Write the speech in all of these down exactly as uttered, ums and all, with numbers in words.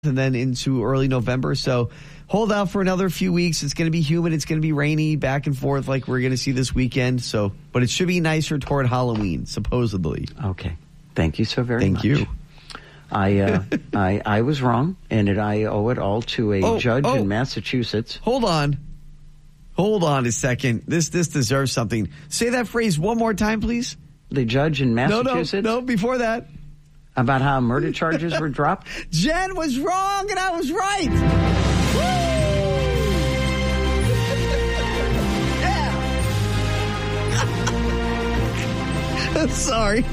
and then into early November. So hold out for another few weeks. It's going to be humid. It's going to be rainy back and forth like we're going to see this weekend. So, but it should be nicer toward Halloween, supposedly. Okay. Thank you so very Thank much. Thank you. I, uh, I I was wrong, and it, I owe it all to a oh, judge oh. in Massachusetts. Hold on. Hold on a second. This this deserves something. Say that phrase one more time, please. The judge in Massachusetts? No, no, no, before that. About how murder charges were dropped? Jen was wrong, and I was right. Yeah. I'm sorry.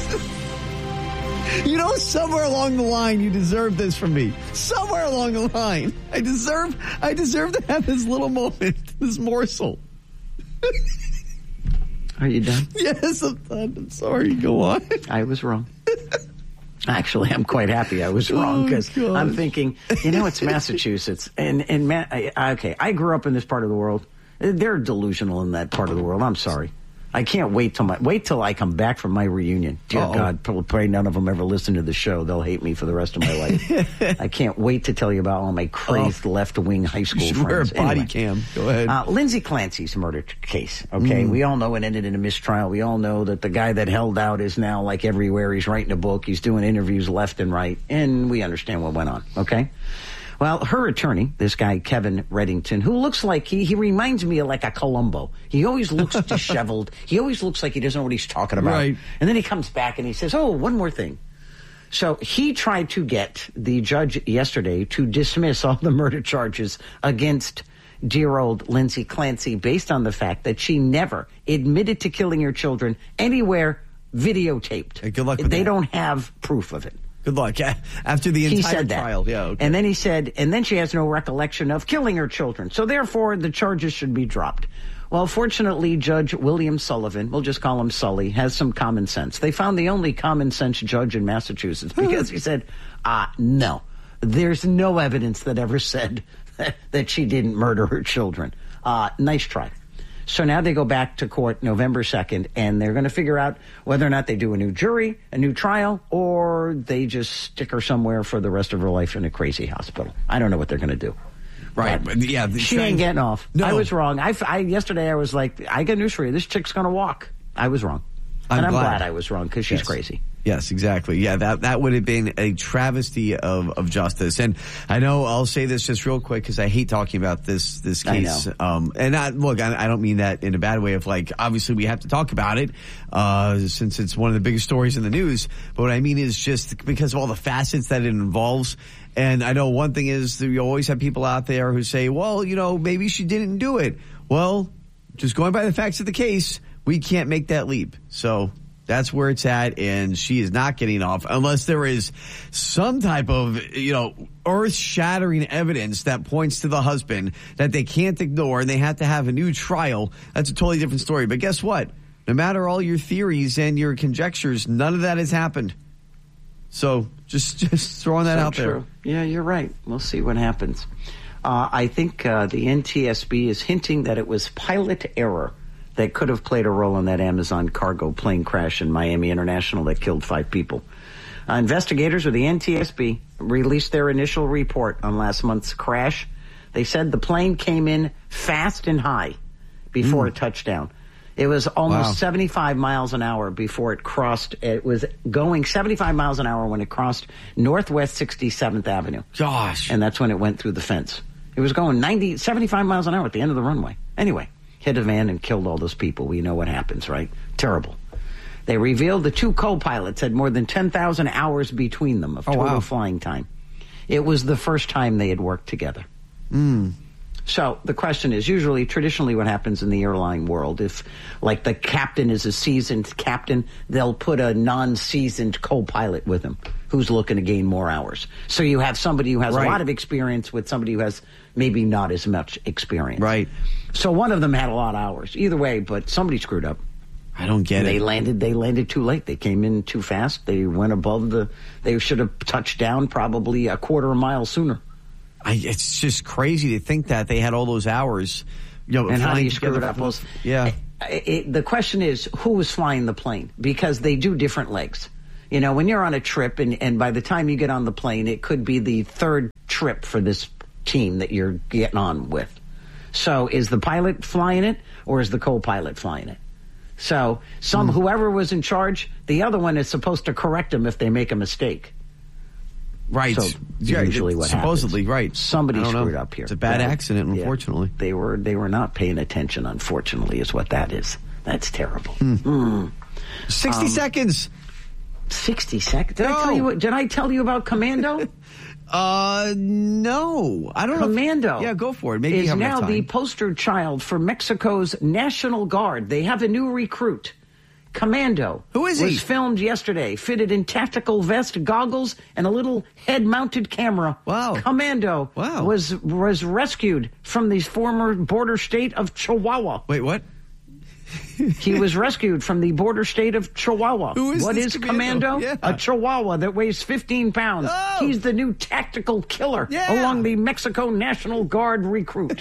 You know, somewhere along the line, you deserve this from me. Somewhere along the line, I deserve, I deserve to have this little moment, this morsel. Are you done? Yes, I'm done. I'm sorry. Go on. I was wrong. Actually, I'm quite happy I was wrong because oh, I'm thinking, you know, it's Massachusetts. And, and Ma- okay, I grew up in this part of the world. They're delusional in that part of the world. I'm sorry. I can't wait till my wait till I come back from my reunion. Dear Uh-oh. God, pray none of them ever listen to the show. They'll hate me for the rest of my life. I can't wait to tell you about all my crazed oh. left-wing high school you friends. Wear a body anyway, cam. Go ahead. Uh, Lindsay Clancy's murder case. Okay, mm. we all know it ended in a mistrial. We all know that the guy that held out is now like everywhere. He's writing a book. He's doing interviews left and right, and we understand what went on. Okay. Well, her attorney, this guy, Kevin Reddington, who looks like he, he reminds me of like a Columbo. He always looks disheveled. He always looks like he doesn't know what he's talking about. Right. And then he comes back and he says, oh, one more thing. So he tried to get the judge yesterday to dismiss all the murder charges against dear old Lindsay Clancy based on the fact that she never admitted to killing her children anywhere videotaped. Hey, good luck with they that. don't have proof of it. Good luck. After the entire he said that. trial. Yeah, okay. And then he said, and then she has no recollection of killing her children. So therefore, the charges should be dropped. Well, fortunately, Judge William Sullivan, we'll just call him Sully, has some common sense. They found the only common sense judge in Massachusetts because he said, ah, no, there's no evidence that ever said that she didn't murder her children. Uh, nice try. So now they go back to court November second, and they're going to figure out whether or not they do a new jury, a new trial, or they just stick her somewhere for the rest of her life in a crazy hospital. I don't know what they're going to do. Right. But yeah. She ain't getting off. No. I was wrong. I, I, yesterday I was like, I got news for you. This chick's going to walk. I was wrong. I'm and I'm glad. glad I was wrong because she's yes. crazy. Yes, exactly. Yeah, that that would have been a travesty of, of justice. And I know I'll say this just real quick because I hate talking about this this case. Um, and I, look, I, I don't mean that in a bad way of like, obviously we have to talk about it uh, since it's one of the biggest stories in the news. But what I mean is just because of all the facets that it involves. And I know one thing is that you always have people out there who say, well, you know, maybe she didn't do it. Well, just going by the facts of the case, we can't make that leap. So that's where it's at, and she is not getting off unless there is some type of, you know, earth-shattering evidence that points to the husband that they can't ignore, and they have to have a new trial. That's a totally different story. But guess what? No matter all your theories and your conjectures, none of that has happened. So just just throwing that so out true. there. Yeah, you're right. We'll see what happens. Uh, I think uh, the N T S B is hinting that it was pilot error that could have played a role in that Amazon cargo plane crash in Miami International that killed five people. Uh, investigators with the N T S B released their initial report on last month's crash. They said the plane came in fast and high before mm. it touched down. It was almost wow. seventy-five miles an hour before it crossed. It was going seventy-five miles an hour when it crossed Northwest sixty-seventh Avenue. Gosh. And that's when it went through the fence. It was going ninety, seventy-five miles an hour at the end of the runway. Anyway, hit a van and killed all those people. We know what happens, right? Terrible. They revealed the two co-pilots had more than ten thousand hours between them of total oh, wow. flying time. It was the first time they had worked together. Mm. So the question is, usually, traditionally what happens in the airline world, if like the captain is a seasoned captain, they'll put a non-seasoned co-pilot with him who's looking to gain more hours. So you have somebody who has right. a lot of experience with somebody who has maybe not as much experience. Right. So one of them had a lot of hours. Either way, but somebody screwed up. I don't get they it. They landed They landed too late. They came in too fast. They went above the... They should have touched down probably a quarter of a mile sooner. I, it's just crazy to think that they had all those hours. You know, and how do you screw it up? Both, yeah. It, it, the question is, who was flying the plane? Because they do different legs. You know, when you're on a trip and, and by the time you get on the plane, it could be the third trip for this team that you're getting on with. So is the pilot flying it or is the co-pilot flying it? So some, mm. whoever was in charge, the other one is supposed to correct them if they make a mistake. Right. So yeah, usually what supposedly, happens. right. Somebody screwed know. up here. It's a bad yeah. accident, unfortunately. Yeah. They were they were not paying attention, unfortunately, is what that is. That's terrible. Mm. Mm. Sixty um, seconds. Sixty seconds. Did no. I tell you? Did I tell you about Commando? uh, no. I don't Commando know. Commando. Yeah, go for it. Maybe is you have now time. the poster child for Mexico's National Guard. They have a new recruit. Commando. Who is he? Was filmed yesterday, fitted in tactical vest, goggles, and a little head-mounted camera. Wow. Commando wow. was was rescued from the former border state of Chihuahua. Wait, what? He was rescued from the border state of Chihuahua. Who is what this is Commando? Commando? Yeah. A Chihuahua that weighs fifteen pounds. Oh. He's the new tactical killer yeah. along the Mexico National Guard recruit.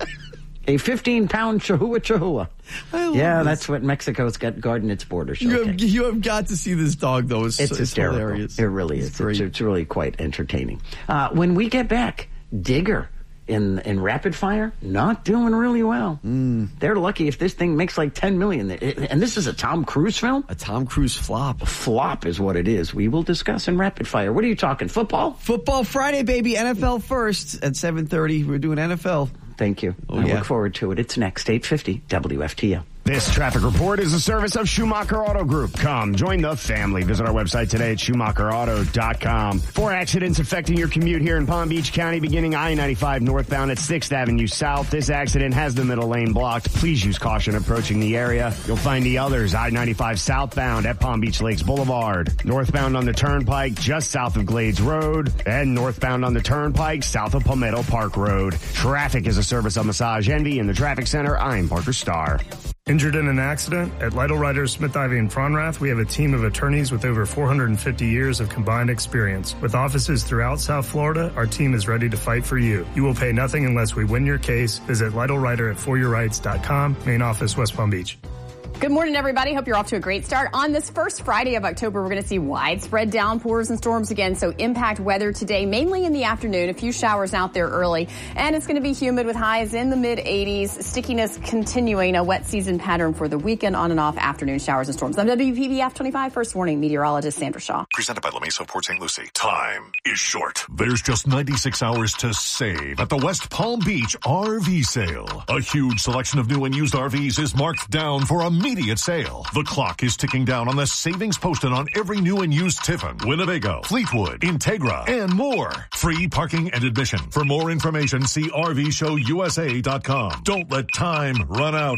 A fifteen-pound Chihuahua Chihuahua. Yeah, this. That's what Mexico's got guarding its borders. You, okay. have, you have got to see this dog, though. It's, it's, it's hysterical. hilarious. It really is. It's, it's, it's really quite entertaining. Uh, when we get back, Digger in in Rapid Fire, not doing really well. Mm. They're lucky if this thing makes like ten million. And this is a Tom Cruise film? A Tom Cruise flop. A flop is what it is. We will discuss in Rapid Fire. What are you talking, football? Football Friday, baby. N F L first at seven thirty. We're doing N F L. Thank you. Oh, I yeah. look forward to it. It's next, eight fifty W F T L. This traffic report is a service of Schumacher Auto Group. Come, join the family. Visit our website today at schumacher auto dot com. Four accidents affecting your commute here in Palm Beach County, beginning I ninety-five northbound at sixth Avenue South. This accident has the middle lane blocked. Please use caution approaching the area. You'll find the others, I ninety-five southbound at Palm Beach Lakes Boulevard, northbound on the Turnpike just south of Glades Road, and northbound on the Turnpike south of Palmetto Park Road. Traffic is a service of Massage Envy in the Traffic Center. I'm Parker Starr. Injured in an accident? At Lytle Writers, Smith, Ivy, and Fronrath, we have a team of attorneys with over four hundred fifty years of combined experience. With offices throughout South Florida, our team is ready to fight for you. You will pay nothing unless we win your case. Visit Lytle Writer at for your rights dot com, main office, West Palm Beach. Good morning, everybody. Hope you're off to a great start. On this first Friday of October, we're going to see widespread downpours and storms again, so impact weather today, mainly in the afternoon. A few showers out there early, and it's going to be humid with highs in the mid eighties. Stickiness continuing, a wet season pattern for the weekend, on and off afternoon showers and storms. I'm W P B F twenty-five First Warning meteorologist Sandra Shaw. Presented by La Mesa Port Saint Lucie. Time is short. There's just ninety-six hours to save at the West Palm Beach R V sale. A huge selection of new and used R Vs is marked down for immediate sale. The clock is ticking down on the savings posted on every new and used Tiffin, Winnebago, Fleetwood, Integra, and more. Free parking and admission. For more information, see R V show U S A dot com. Don't let time run out.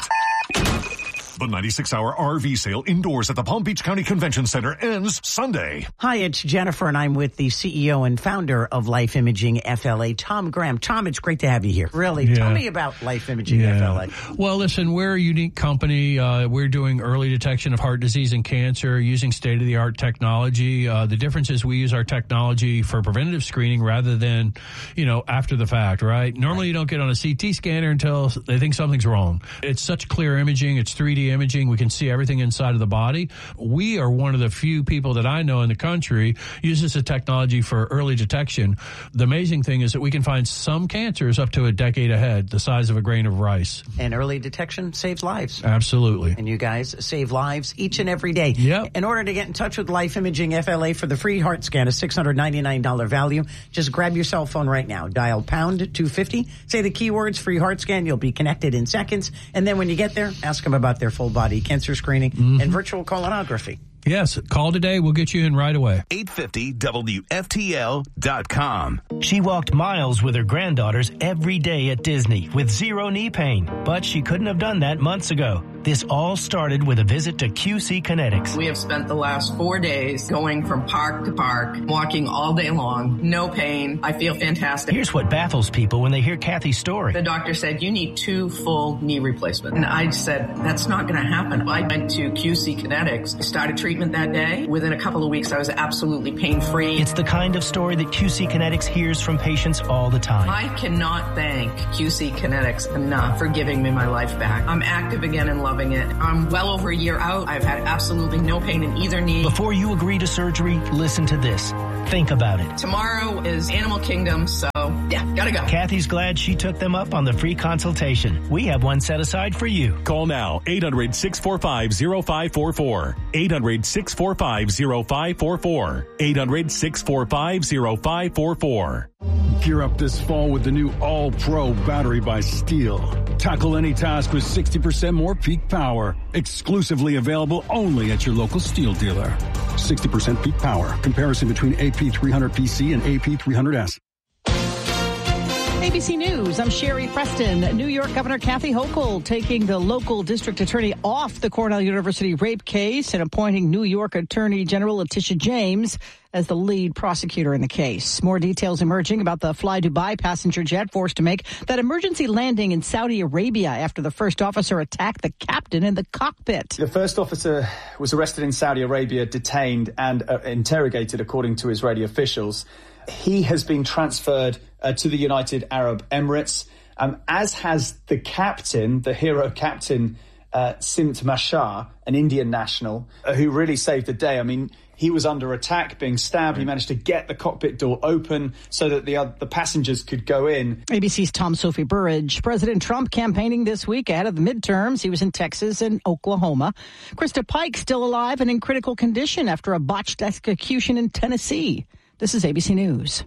The ninety-six hour R V sale indoors at the Palm Beach County Convention Center ends Sunday. Hi, it's Jennifer, and I'm with the C E O and founder of Life Imaging F L A, Tom Graham. Tom, it's great to have you here. Really, yeah. Tell me about Life Imaging yeah. F L A. Well, listen, we're a unique company. Uh, we're doing early detection of heart disease and cancer using state-of-the-art technology. Uh, the difference is we use our technology for preventative screening rather than, you know, after the fact, right? Normally, right. you don't get on a C T scanner until they think something's wrong. It's such clear imaging. It's three D imaging. We can see everything inside of the body. We are one of the few people that I know in the country uses the technology for early detection. The amazing thing is that we can find some cancers up to a decade ahead, the size of a grain of rice. And early detection saves lives. Absolutely. And you guys save lives each and every day. Yep. In order to get in touch with Life Imaging F L A for the free heart scan, a six hundred ninety-nine dollars value, just grab your cell phone right now. Dial pound two fifty. Say the keywords free heart scan. You'll be connected in seconds. And then when you get there, ask them about their full body cancer screening mm-hmm. and virtual colonography. Yes, call today. We'll get you in right away. eight fifty W F T L dot com. She walked miles with her granddaughters every day at Disney with zero knee pain, but she couldn't have done that months ago. This all started with a visit to Q C Kinetics. We have spent the last four days going from park to park, walking all day long, no pain. I feel fantastic. Here's what baffles people when they hear Kathy's story. The doctor said, you need two full knee replacements. And I said, that's not going to happen. I went to Q C Kinetics. I started treatment that day. Within a couple of weeks, I was absolutely pain-free. It's the kind of story that Q C Kinetics hears from patients all the time. I cannot thank Q C Kinetics enough for giving me my life back. I'm active again and love loving it. I'm well over a year out. I've had absolutely no pain in either knee. Before you agree to surgery, listen to this. Think about it. Tomorrow is Animal Kingdom, so yeah, gotta go. Kathy's glad she took them up on the free consultation. We have one set aside for you. Call now, eight hundred, six four five, oh five four four. eight hundred, six four five, oh five four four. eight hundred, six four five, oh five four four. Gear up this fall with the new All-Pro battery by Steel. Tackle any task with sixty percent more peak power. Exclusively available only at your local Steel dealer. sixty percent peak power. Comparison between A P three hundred P C and A P three hundred S. A B C News, I'm Sherry Preston. New York Governor Kathy Hochul taking the local district attorney off the Cornell University rape case and appointing New York Attorney General Letitia James as the lead prosecutor in the case. More details emerging about the Fly Dubai passenger jet forced to make that emergency landing in Saudi Arabia after the first officer attacked the captain in the cockpit. The first officer was arrested in Saudi Arabia, detained and uh, interrogated, according to Israeli officials. He has been transferred uh, to the United Arab Emirates, um, as has the captain, the hero captain, uh, Simt Mashar, an Indian national, uh, who really saved the day. I mean, he was under attack, being stabbed. He managed to get the cockpit door open so that the, uh, the passengers could go in. A B C's Tom Sophie Burridge. President Trump campaigning this week ahead of the midterms. He was in Texas and Oklahoma. Krista Pike still alive and in critical condition after a botched execution in Tennessee. This is A B C News.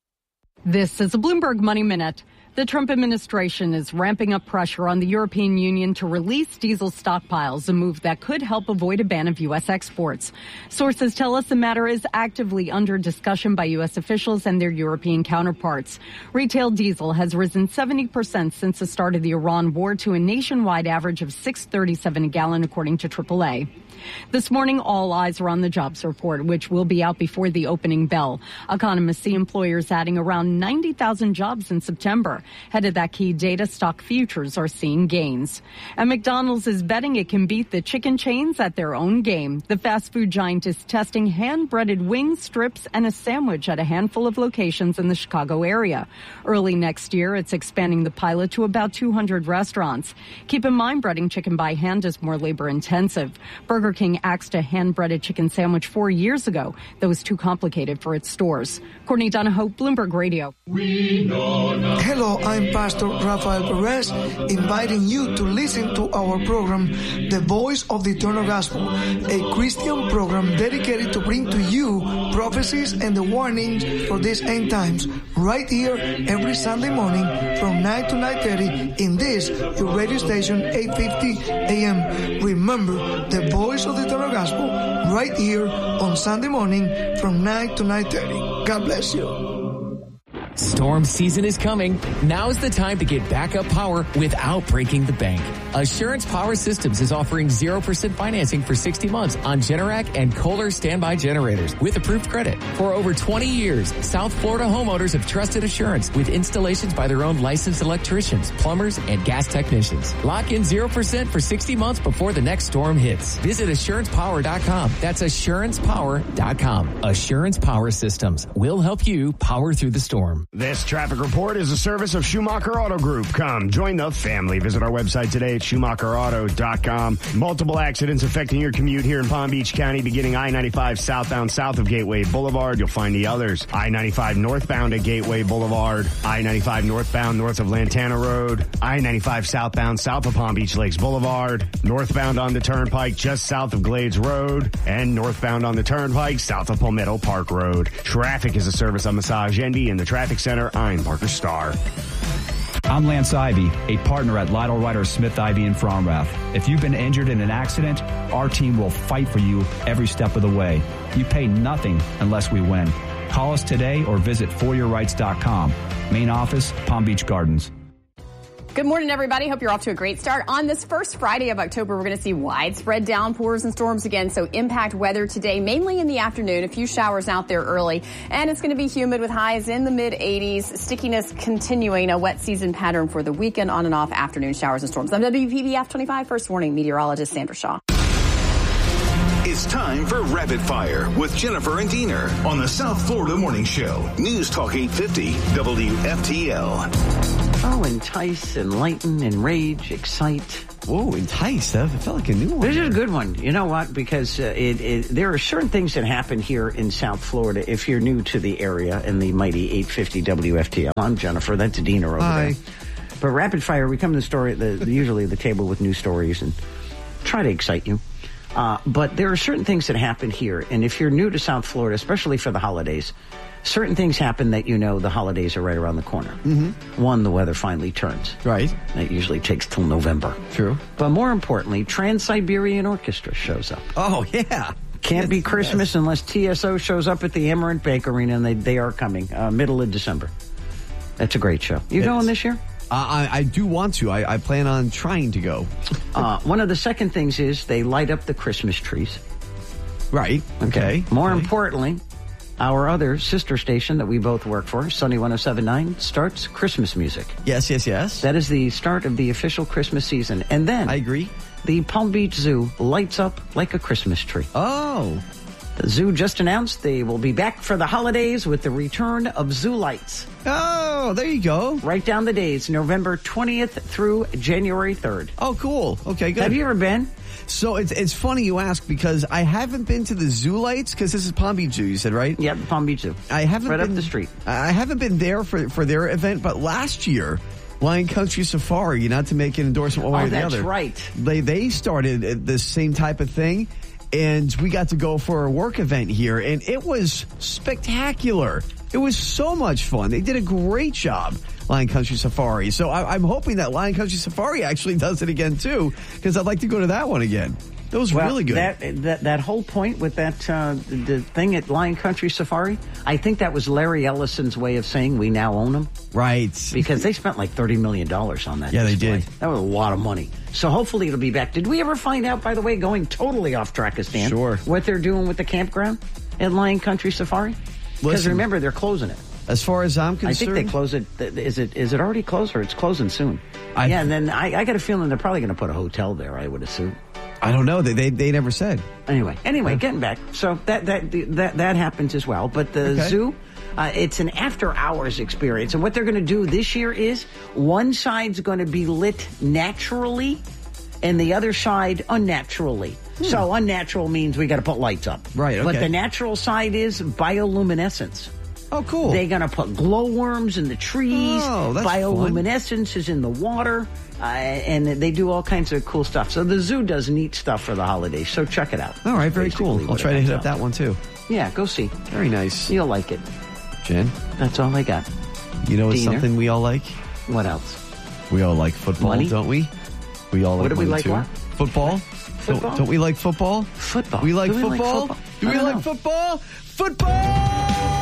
This is a Bloomberg Money Minute. The Trump administration is ramping up pressure on the European Union to release diesel stockpiles, a move that could help avoid a ban of U S exports. Sources tell us the matter is actively under discussion by U S officials and their European counterparts. Retail diesel has risen seventy percent since the start of the Iran war to a nationwide average of six thirty-seven a gallon, according to triple A. This morning, all eyes are on the jobs report, which will be out before the opening bell. Economists see employers adding around ninety thousand jobs in September. Head of that key data, stock futures are seeing gains. And McDonald's is betting it can beat the chicken chains at their own game. The fast food giant is testing hand-breaded wings, strips, and a sandwich at a handful of locations in the Chicago area. Early next year, it's expanding the pilot to about two hundred restaurants. Keep in mind, breading chicken by hand is more labor-intensive. Burger King axed a hand-breaded chicken sandwich four years ago that was too complicated for its stores. Courtney Donahoe, Bloomberg Radio. Hello, I'm Pastor Rafael Perez, inviting you to listen to our program, The Voice of the Eternal Gospel, a Christian program dedicated to bring to you prophecies and the warnings for these end times, right here every Sunday morning from nine to nine thirty in this, your radio station, eight fifty a m Remember, The Voice of the Eternal Gospel, right here on Sunday morning from nine to nine thirty. God bless you. Storm season is coming. Now's the time to get backup power without breaking the bank. Assurance Power Systems is offering zero percent financing for sixty months on Generac and Kohler standby generators with approved credit. For over twenty years, South Florida homeowners have trusted Assurance with installations by their own licensed electricians, plumbers, and gas technicians. Lock in zero percent for sixty months before the next storm hits. Visit assurance power dot com. That's assurance power dot com. Assurance Power Systems will help you power through the storm. This traffic report is a service of Schumacher Auto Group. Come, join the family. Visit our website today at schumacher auto dot com. Multiple accidents affecting your commute here in Palm Beach County, beginning I ninety-five southbound south of Gateway Boulevard. You'll find the others. I ninety-five northbound at Gateway Boulevard. I ninety-five northbound north of Lantana Road. I ninety-five southbound south of Palm Beach Lakes Boulevard. Northbound on the Turnpike just south of Glades Road. And northbound on the Turnpike south of Palmetto Park Road. Traffic is a service of Massage Envy in the Traffic Center. I'm Parker Starr. I'm Lance Ivy, a partner at Lytle Ryder Smith Ivy in Fromrath. If you've been injured in an accident, our team will fight for you every step of the way. You pay nothing unless we win. Call us today or visit for your rights dot com. Main office, Palm Beach Gardens. Good morning, everybody. Hope you're off to a great start. On this first Friday of October, we're going to see widespread downpours and storms again. So impact weather today, mainly in the afternoon. A few showers out there early. And it's going to be humid with highs in the mid eighties. Stickiness continuing, a wet season pattern for the weekend, on and off afternoon showers and storms. I'm W P B F twenty-five First Warning meteorologist Sandra Shaw. It's time for Rapid Fire with Jennifer and Diener on the South Florida Morning Show. News Talk eight fifty W F T L. Oh, entice, enlighten, enrage, excite. Whoa, entice. That felt like a new one. This is a good one. You know what? Because uh, it, it, there are certain things that happen here in South Florida if you're new to the area in the mighty eight fifty W F T L. I'm Jennifer. That's Dina over Hi. there. But rapid fire, we come to the story, the, usually the table with new stories and try to excite you. Uh, but there are certain things that happen here. And if you're new to South Florida, especially for the holidays, certain things happen that you know the holidays are right around the corner. Mm-hmm. One, the weather finally turns. Right. That usually takes till November. True. But more importantly, Trans-Siberian Orchestra shows up. Oh, yeah. Can't yes, be Christmas yes. unless T S O shows up at the Amarant Bank Arena, and they, they are coming, uh, middle of December. That's a great show. You It's, going this year? Uh, I, I do want to. I, I plan on trying to go. uh, one of the second things is they light up the Christmas trees. Right. Okay. More okay. importantly, our other sister station that we both work for, Sunny one oh seven point nine, starts Christmas music. Yes, yes, yes. That is the start of the official Christmas season. And then... I agree. The Palm Beach Zoo lights up like a Christmas tree. Oh. The zoo just announced they will be back for the holidays with the return of zoo lights. Oh, there you go. Write down the days, November twentieth through January third. Oh, cool. Okay, good. Have you ever been? So it's it's funny you ask because I haven't been to the zoo lights because this is Palm Beach Zoo, you said, right? Yeah, Palm Beach Zoo. I haven't right been, up the street. I haven't been there for, for their event, but last year, Lion Country Safari, not to make an endorsement one way oh, or the that's other. right. They, they started this same type of thing, and we got to go for a work event here, and it was spectacular. It was so much fun. They did a great job, Lion Country Safari. So I, I'm hoping that Lion Country Safari actually does it again, too, because I'd like to go to that one again. That was well, really good. That, that that whole point with that uh, the thing at Lion Country Safari, I think that was Larry Ellison's way of saying we now own them. Right. Because they spent like thirty million dollars on that. Yeah, display. they did. That was a lot of money. So hopefully it'll be back. Did we ever find out, by the way, going totally off track, Stan, sure. what they're doing with the campground at Lion Country Safari? Because remember, they're closing it. As far as I'm concerned, I think they close it. Is it is it already closed or it's closing soon? I yeah, and then I, I got a feeling they're probably going to put a hotel there. I would assume. I don't know. They they, they never said. Anyway, anyway, yeah. Getting back. So that that that that happens as well. But the okay. zoo, uh, it's an after hours experience, and what they're going to do this year is one side's going to be lit naturally, and the other side unnaturally. Hmm. So unnatural means we got to put lights up, right? Okay. But the natural side is bioluminescence. Oh, cool. They're going to put glowworms in the trees. Oh, that's bioluminescence fun. is in the water. Uh, and they do all kinds of cool stuff. So the zoo does neat stuff for the holidays. So check it out. All right, very cool. I'll try to hit up that one, too. Yeah, go see. Very nice. You'll like it. Jen? That's all I got. You know what's Diener? something we all like? What else? We all like football, Money? don't we? We all like what do we money, like too. what? Football? Football? Don't, don't we like football? Football. We like do we football? Like football? Do we like know. football? Football!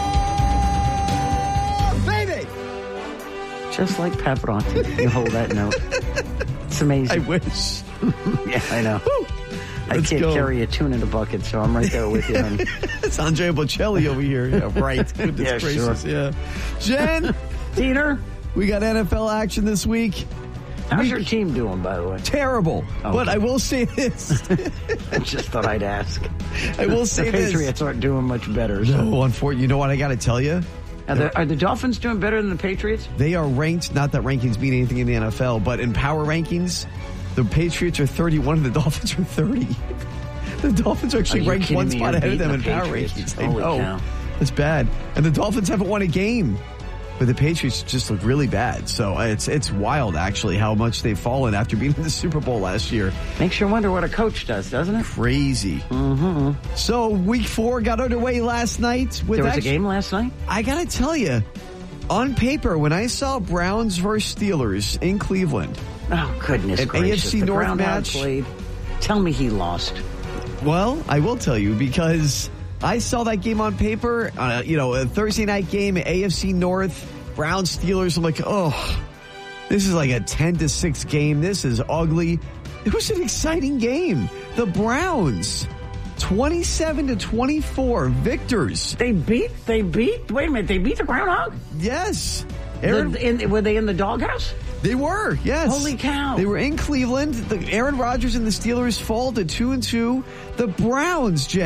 Baby! Just like Pavarotti. You hold that note. It's amazing. I wish. Yeah, I know. Woo. I Let's can't go. carry a tune in a bucket, so I'm right there with you, honey. It's Andrea Bocelli over here. Yeah, right. Goodness Yeah, gracious. sure. Yeah. Jen, Diener, we got N F L action this week. how's we, your team doing, by the way? Terrible. Oh, but okay. I will say this. I just thought I'd ask. I will say the this. Patriots aren't doing much better. So. No, unfortunately, you know what I got to tell you? Are the, are the Dolphins doing better than the Patriots? They are ranked, not that rankings mean anything in the N F L, but in power rankings, the Patriots are thirty-one and the Dolphins are thirty. The Dolphins are actually Are you ranked kidding one me? spot You're ahead of them in beating the power Patriots. rankings. I Holy know. cow. That's bad. And the Dolphins haven't won a game. But the Patriots just look really bad. So it's it's wild, actually, how much they've fallen after being in the Super Bowl last year. Makes you wonder what a coach does, doesn't it? Crazy. Mm-hmm. So week four got underway last night. With There was actually, a game last night? I got to tell you, on paper, when I saw Browns versus Steelers in Cleveland. Oh, goodness an gracious. A F C the North Brown match. Played. Tell me he lost. Well, I will tell you because I saw that game on paper, uh, you know, a Thursday night game, A F C North, Browns Steelers. I'm like, oh, this is like a ten to six game. This is ugly. It was an exciting game. The Browns, twenty-seven to twenty-four victors. They beat, they beat, wait a minute, they beat the Groundhog? Yes. Aaron, the, in, were they in the doghouse? They were, yes. Holy cow. They were in Cleveland. The Aaron Rodgers and the Steelers fall to two and two. The Browns, Jen,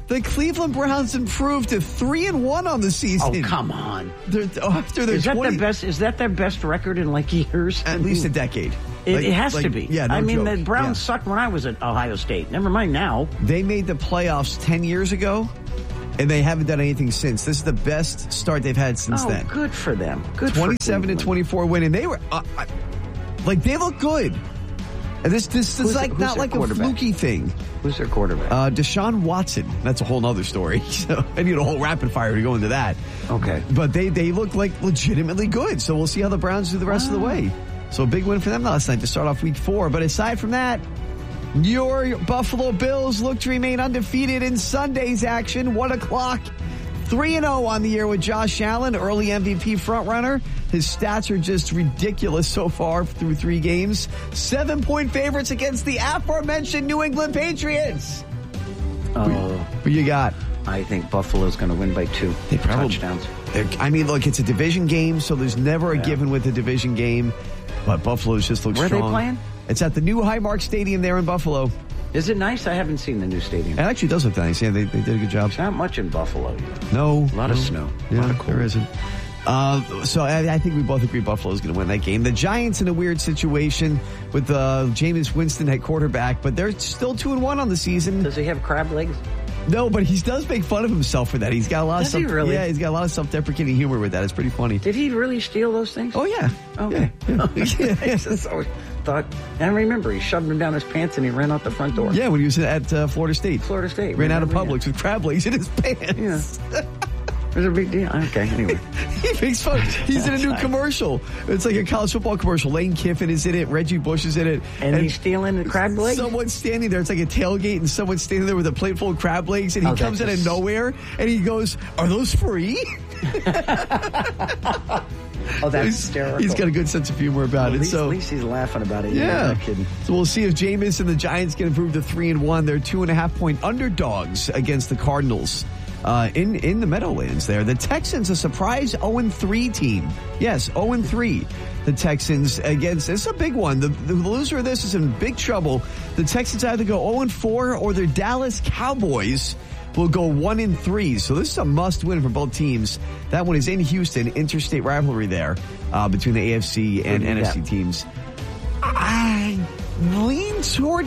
The Cleveland Browns improved to three and one on the season. Oh, come on! They're, after their is that twenty their best? Is that their best record in like years? At least a decade. It, like, it has like, to be. Yeah, no I mean, joke. the Browns yeah. sucked when I was at Ohio State. Never mind now. They made the playoffs ten years ago, and they haven't done anything since. This is the best start they've had since oh, then. Good for them. Good. Twenty-seven for and twenty-four win, and they were uh, uh, like they look good. And this this is like not like a fluky thing. Who's their quarterback? Uh, Deshaun Watson. That's a whole nother story. So I need a whole rapid fire to go into that. Okay. But they, they look like legitimately good. So we'll see how the Browns do the rest wow. of the way. So a big win for them last night to start off week four. But aside from that, your Buffalo Bills look to remain undefeated in Sunday's action. One o'clock. three and oh on the year with Josh Allen, early M V P frontrunner. His stats are just ridiculous so far through three games. Seven-point favorites against the aforementioned New England Patriots. Oh, who, who you got? I think Buffalo's going to win by two they probably, touchdowns. I mean, look, it's a division game, so there's never a yeah. given with a division game. But Buffalo's just looks Where strong. Where are they playing? It's at the new Highmark Stadium there in Buffalo. Is it nice? I haven't seen the new stadium. It actually does look nice. Yeah, they, they did a good job. There's not much in Buffalo. No. A lot no. of snow. Yeah, a lot of cold. There isn't. Uh, so I, I think we both agree Buffalo's going to win that game. The Giants in a weird situation with uh, Jameis Winston at quarterback, but they're still two and one on the season. Does he have crab legs? No, but he does make fun of himself for that. He's got a lot does of he self, really? Yeah, he's got a lot of self-deprecating humor with that. It's pretty funny. Did he really steal those things? Oh yeah. Okay. Yeah. yeah. I just always thought. And I remember he shoved him down his pants and he ran out the front door. Yeah, when he was at uh, Florida State. Florida State. Ran out of Publix with crab legs in his pants. Yeah. It was a big deal. Okay, anyway. He makes fun. He's in a new commercial. It's like a college football commercial. Lane Kiffin is in it. Reggie Bush is in it. And, and he's stealing the crab legs? Someone's standing there. It's like a tailgate, and someone's standing there with a plate full of crab legs, and he oh, comes out of nowhere, and he goes, "Are those free?" Oh, that's he's, hysterical. He's got a good sense of humor about well, it. At least, so at least he's laughing about it. Yeah. Not kidding. So we'll see if Jameis and the Giants can improve to three and one. They're two and a half point underdogs against the Cardinals. Uh, in, in the Meadowlands there. The Texans, a surprise oh and three team. Yes, oh and three. The Texans against, this is a big one. The, the loser of this is in big trouble. The Texans either go oh and four or their Dallas Cowboys will go one and three. So this is a must win for both teams. That one is in Houston, interstate rivalry there uh, between the A F C and N F C teams. I lean toward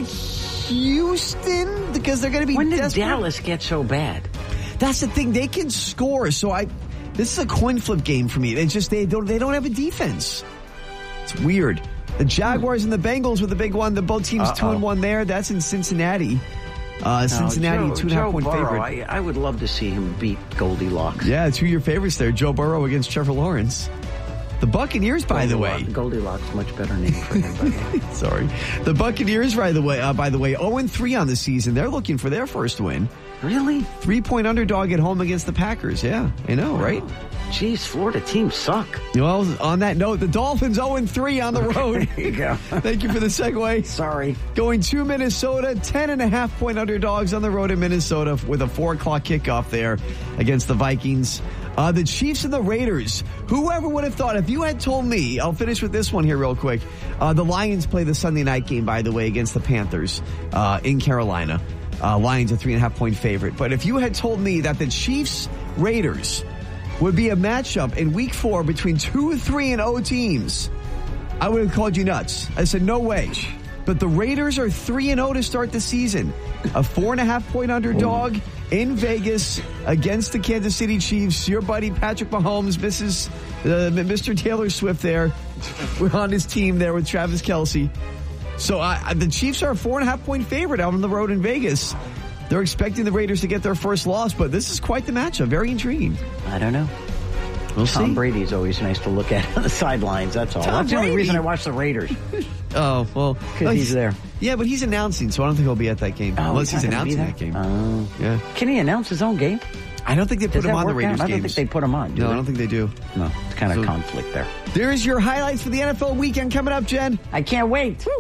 Houston because they're going to be When did desperate. Dallas get so bad? That's the thing. They can score. So I, this is a coin flip game for me. They just, they don't, they don't have a defense. It's weird. The Jaguars and the Bengals were the big one. The both teams Uh-oh. two and one there. That's in Cincinnati. Uh, Cincinnati, Joe, two and a half Joe point Burrow, favorite. I, I would love to see him beat Goldilocks. Yeah, two of your favorites there. Joe Burrow against Trevor Lawrence. The Buccaneers, by the way. Goldilocks, much better name for him. Sorry. The Buccaneers, by the way, uh, by the way, oh and three on the season. They're looking for their first win. Really? Three-point underdog at home against the Packers. Yeah, I know, right? Jeez, Florida teams suck. Well, on that note, the Dolphins oh and three on the road. There you go. Thank you for the segue. Sorry. Going to Minnesota, ten and a half point underdogs on the road in Minnesota with a four o'clock kickoff there against the Vikings. Uh, the Chiefs and the Raiders. Whoever would have thought, if you had told me, I'll finish with this one here real quick. Uh, the Lions play the Sunday night game, by the way, against the Panthers uh, in Carolina. Uh, Lions a three and a half point favorite. But if you had told me that the Chiefs Raiders would be a matchup in week four between two, three, and O teams, I would have called you nuts. I said, no way. But the Raiders are three and oh to start the season. A four and a half point underdog in Vegas against the Kansas City Chiefs. Your buddy Patrick Mahomes, Missus Uh, Mister Taylor Swift there. We're on his team there with Travis Kelce. So uh, the Chiefs are a four and a half point favorite out on the road in Vegas. They're expecting the Raiders to get their first loss, but this is quite the matchup. Very intriguing. I don't know. We'll Tom see. Brady's always nice to look at on the sidelines. That's all. Tom That's the only Brady. reason I watch the Raiders. Oh, well. Because he's there. Yeah, but he's announcing, so I don't think he'll be at that game. Oh, unless he's he's not gonna be announcing there? that game. Oh. Yeah. Can he announce his own game? I don't think they put Does him that on the work Raiders out? I games. don't think they put him on. Do no, they? I don't think they do. No, it's kind of So- conflict there. There's your highlights for the N F L weekend coming up, Jen. I can't wait. Woo.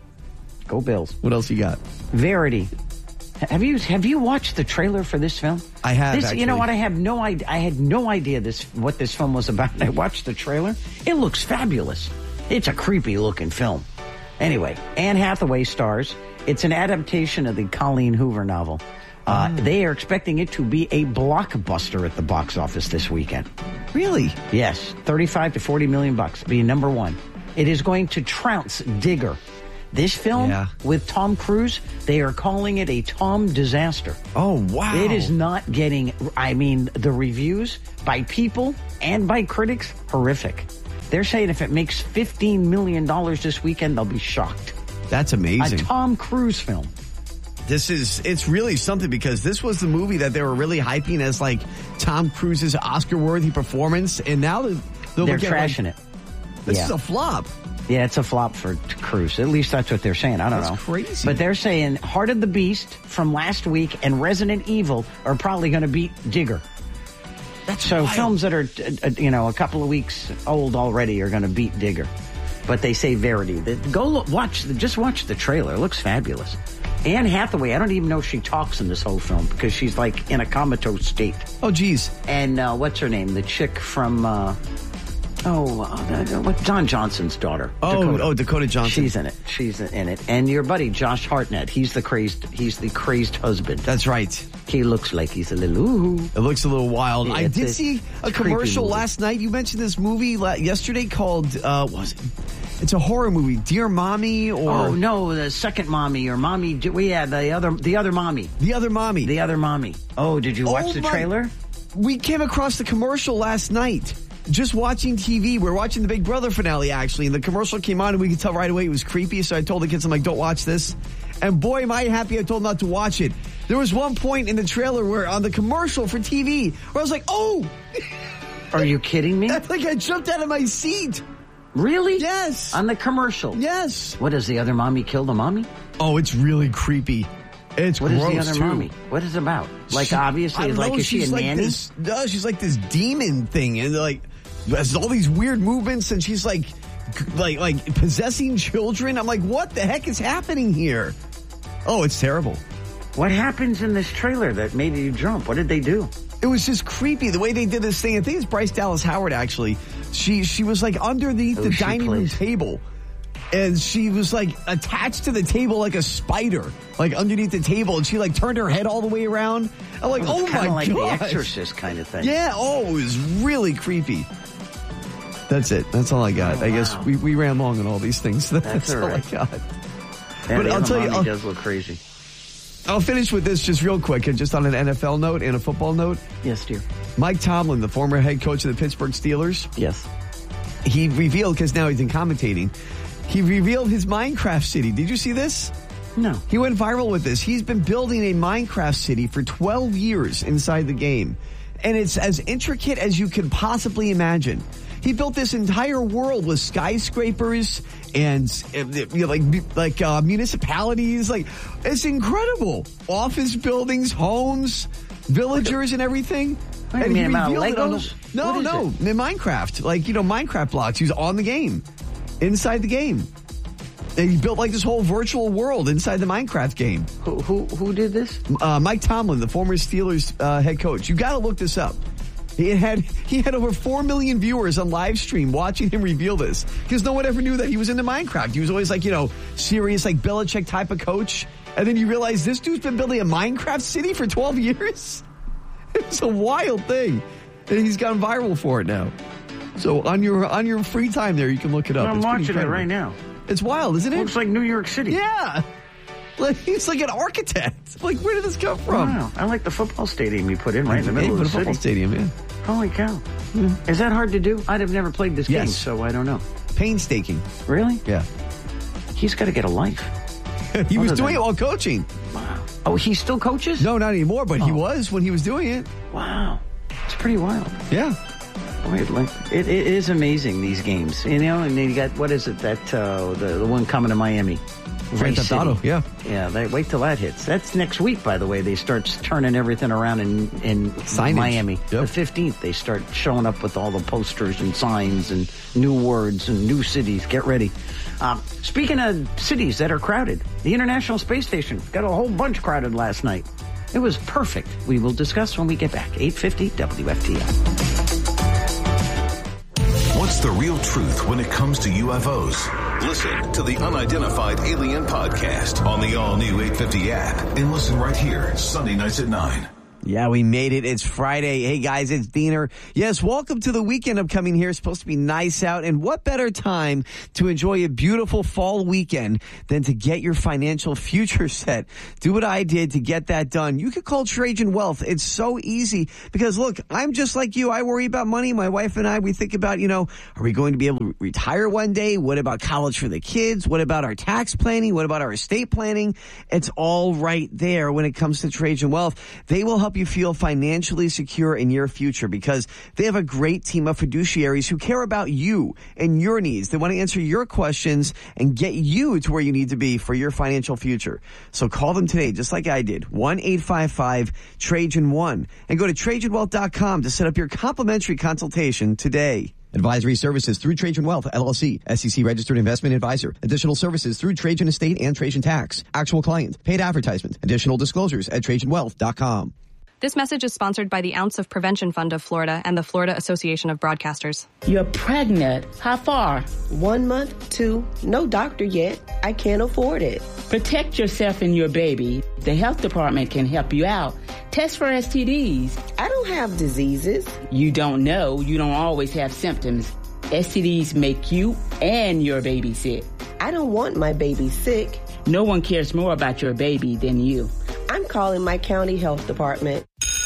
Go Bills. What else you got? Verity. Have you have you watched the trailer for this film? I have, This, actually. you know what? I have no idea. I had no idea this what this film was about. I watched the trailer. It looks fabulous. It's a creepy looking film. Anyway, Anne Hathaway stars. It's an adaptation of the Colleen Hoover novel. Uh, mm. They are expecting it to be a blockbuster at the box office this weekend. Really? Yes, thirty-five to forty million bucks, be number one. It is going to trounce Digger. This film yeah. with Tom Cruise, they are calling it a Tom disaster. Oh, wow. It is not getting, I mean, the reviews by people and by critics, horrific. They're saying if it makes fifteen million dollars this weekend, they'll be shocked. That's amazing. A Tom Cruise film. This is, it's really something because this was the movie that they were really hyping as like Tom Cruise's Oscar-worthy performance, and now they're, they're, they're trashing like, it. This yeah. is a flop. Yeah, it's a flop for Cruise. At least that's what they're saying. I don't that's know. That's crazy. But they're saying Heart of the Beast from last week and Resident Evil are probably going to beat Digger. That's so wild. Films that are, uh, you know, a couple of weeks old already are going to beat Digger. But they say Verity. Go look, watch, just watch the trailer. It looks fabulous. Anne Hathaway, I don't even know if she talks in this whole film because she's like in a comatose state. Oh, geez. And uh, what's her name? The chick from, uh, oh, uh, what? Don Johnson's daughter. Oh, Dakota. oh, Dakota Johnson. She's in it. She's in it. And your buddy Josh Hartnett, he's the crazed, he's the crazed husband. That's right. He looks like he's a little ooh. It looks a little wild. Yeah, I did a, see a commercial last night. You mentioned this movie la- yesterday called, uh, what was it? It's a horror movie, Dear Mommy, or oh no, the second mommy or mommy. We yeah, the other, the other mommy, the other mommy, the other mommy. Oh, did you watch oh the my, trailer? We came across the commercial last night. Just watching T V, we're watching the Big Brother finale actually, and the commercial came on, and we could tell right away it was creepy. So I told the kids, I'm like, don't watch this. And boy, am I happy I told them not to watch it. There was one point in the trailer where on the commercial for T V, where I was like, oh, are you kidding me? Like I jumped out of my seat. Really? Yes. On the commercial? Yes. What, does the other mommy kill the mommy? Oh, it's really creepy. It's what gross, is the other too. mommy? What is it about? Like, she, obviously, like, know, is she a like nanny? This, no, she's like this demon thing, and like, has all these weird movements, and she's like, like, like possessing children. I'm like, what the heck is happening here? Oh, it's terrible. What happens in this trailer that made you jump? What did they do? It was just creepy the way they did this thing. I think it's Bryce Dallas Howard, actually. She she was like underneath oh, the dining room table. And she was like attached to the table like a spider, like underneath the table. And she like turned her head all the way around. I'm like, oh, oh my like god. The Exorcist kind of thing. Yeah, oh, it was really creepy. That's it. That's all I got. Oh, I wow. guess we, we ran long on all these things. That's, That's all, all right. I got. Yeah, but I'll tell you, I'll, does look crazy. I'll finish with this just real quick, and just on an N F L note and a football note. Yes, dear. Mike Tomlin, the former head coach of the Pittsburgh Steelers. Yes. He revealed, because now he's in commentating, he revealed his Minecraft city. Did you see this? No. He went viral with this. He's been building a Minecraft city for twelve years inside the game. And it's as intricate as you could possibly imagine. He built this entire world with skyscrapers and you know, like like uh, municipalities. Like, it's incredible. Office buildings, homes, villagers, and everything. What, and you he mean about revealed Legos? it on, no, no, it? in Minecraft. Like, you know, Minecraft blocks. He was on the game, inside the game. And he built like this whole virtual world inside the Minecraft game. Who who, who did this? Uh, Mike Tomlin, the former Steelers uh, head coach. You got to look this up. He had he had over four million viewers on live stream watching him reveal this, because no one ever knew that he was into Minecraft. He was always like, you know, serious, like Belichick type of coach. And then you realize this dude's been building a Minecraft city for twelve years. It's a wild thing. And he's gone viral for it now. So on your on your free time there, you can look it up. I'm it's watching it right now. It's wild, isn't it? Looks like New York City. Yeah. Like, he's like an architect. Like, where did this come from? Wow. I like the football stadium you put in right in the middle of the football city. stadium, yeah. Holy cow. Yeah. Is that hard to do? I'd have never played this yes. game, so I don't know. Painstaking. Really? Yeah. He's got to get a life. he was doing than... it while coaching. Wow. Oh, he still coaches? No, not anymore, but oh. he was when he was doing it. Wow. It's pretty wild. Yeah. Wait, like, it, it is amazing, these games. You know, and then you got, what is it, that, uh, the, the one coming to Miami? Grand Theft Auto, yeah. Yeah, they, wait till that hits. That's next week, by the way. They start turning everything around in, in Miami. Yep. The fifteenth, they start showing up with all the posters and signs and new words and new cities. Get ready. Um, speaking of cities that are crowded, the International Space Station got a whole bunch crowded last night. It was perfect. We will discuss when we get back. eight fifty W F T L. What's the real truth when it comes to U F Os? Listen to the Unidentified Alien Podcast on the all-new eight fifty app and listen right here, Sunday nights at nine. Yeah, we made it. It's Friday. Hey, guys, it's Diener. Yes, welcome to the weekend upcoming here. It's supposed to be nice out. And what better time to enjoy a beautiful fall weekend than to get your financial future set? Do what I did to get that done. You could call Trajan Wealth. It's so easy because, look, I'm just like you. I worry about money. My wife and I, we think about, you know, are we going to be able to retire one day? What about college for the kids? What about our tax planning? What about our estate planning? It's all right there when it comes to Trajan Wealth. They will help you feel financially secure in your future because they have a great team of fiduciaries who care about you and your needs. They want to answer your questions and get you to where you need to be for your financial future. So call them today, just like I did, one eight five five Trajan one, and go to Trajan Wealth dot com to set up your complimentary consultation today. Advisory services through Trajan Wealth, L L C, S E C registered investment advisor. Additional services through Trajan Estate and Trajan Tax. Actual client. Paid advertisement. Additional disclosures at Trajan Wealth dot com. This message is sponsored by the Ounce of Prevention Fund of Florida and the Florida Association of Broadcasters. You're pregnant. How far? One month, two. No doctor yet. I can't afford it. Protect yourself and your baby. The health department can help you out. Test for S T Ds. I don't have diseases. You don't know. You don't always have symptoms. S T Ds make you and your baby sick. I don't want my baby sick. No one cares more about your baby than you. I'm calling my county health department.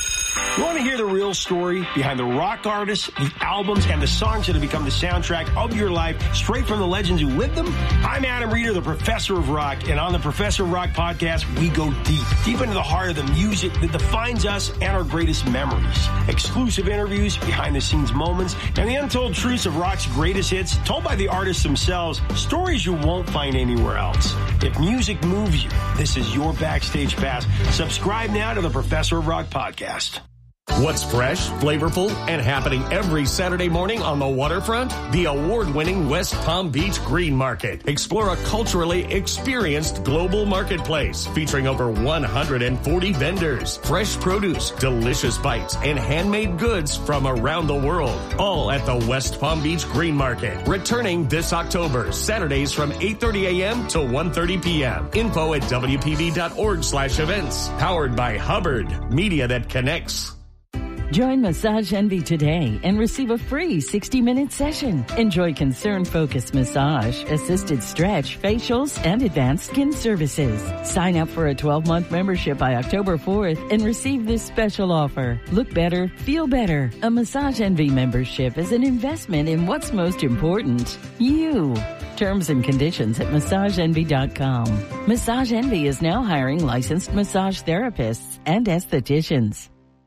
You want to hear the real story behind the rock artists, the albums, and the songs that have become the soundtrack of your life, straight from the legends who lived them? I'm Adam Reeder, the Professor of Rock, and on the Professor of Rock podcast, we go deep, deep into the heart of the music that defines us and our greatest memories. Exclusive interviews, behind-the-scenes moments, and the untold truths of rock's greatest hits, told by the artists themselves, stories you won't find anywhere else. If music moves you, this is your backstage pass. Subscribe now to the Professor of Rock podcast. What's fresh, flavorful, and happening every Saturday morning on the waterfront? The award-winning West Palm Beach Green Market. Explore a culturally experienced global marketplace featuring over one hundred forty vendors, fresh produce, delicious bites, and handmade goods from around the world. All at the West Palm Beach Green Market. Returning this October, Saturdays from eight thirty a.m. to one thirty p.m. Info at W P B dot org slash events. Powered by Hubbard, media that connects. Join Massage Envy today and receive a free sixty-minute session. Enjoy concern-focused massage, assisted stretch, facials, and advanced skin services. Sign up for a twelve-month membership by October fourth and receive this special offer. Look better, feel better. A Massage Envy membership is an investment in what's most important, you. Terms and conditions at massage envy dot com. Massage Envy is now hiring licensed massage therapists and estheticians.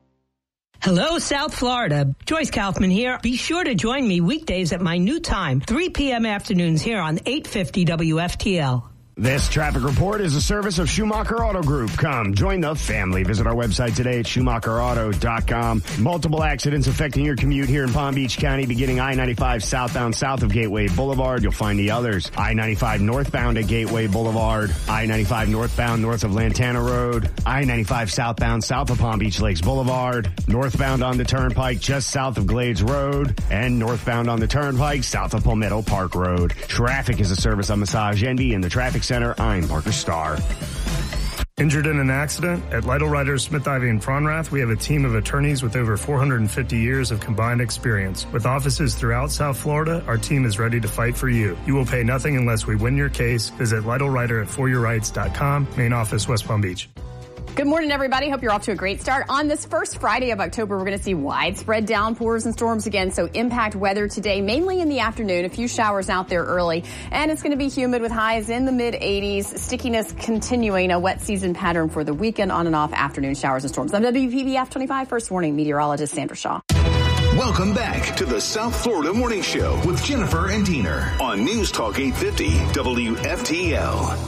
Hello, South Florida. Joyce Kaufman here. Be sure to join me weekdays at my new time, three p.m. afternoons here on eight fifty W F T L. This traffic report is a service of Schumacher Auto Group. Come, join the family. Visit our website today at Schumacher Auto dot com. Multiple accidents affecting your commute here in Palm Beach County, beginning I ninety-five southbound south of Gateway Boulevard. You'll find the others. I ninety-five northbound at Gateway Boulevard. I ninety-five northbound north of Lantana Road. I ninety-five southbound south of Palm Beach Lakes Boulevard. Northbound on the Turnpike just south of Glades Road. And northbound on the Turnpike south of Palmetto Park Road. Traffic is a service of Massage Envy and the Traffic Center. I'm Parker Starr. Injured in an accident? At Lytle Writers, Smith, Ivy, and Fronrath, we have a team of attorneys with over four hundred fifty years of combined experience. With offices throughout South Florida, our team is ready to fight for you. You will pay nothing unless we win your case. Visit Lytle Writer at for your rights dot com. Main office, West Palm Beach. Good morning, everybody. Hope you're off to a great start. On this first Friday of October, we're going to see widespread downpours and storms again. So impact weather today, mainly in the afternoon. A few showers out there early. And it's going to be humid with highs in the mid eighties. Stickiness continuing, a wet season pattern for the weekend, on and off afternoon showers and storms. I'm W P B F twenty-five First Warning meteorologist Sandra Shaw. Welcome back to the South Florida Morning Show with Jennifer and Diener on News Talk eight fifty W F T L.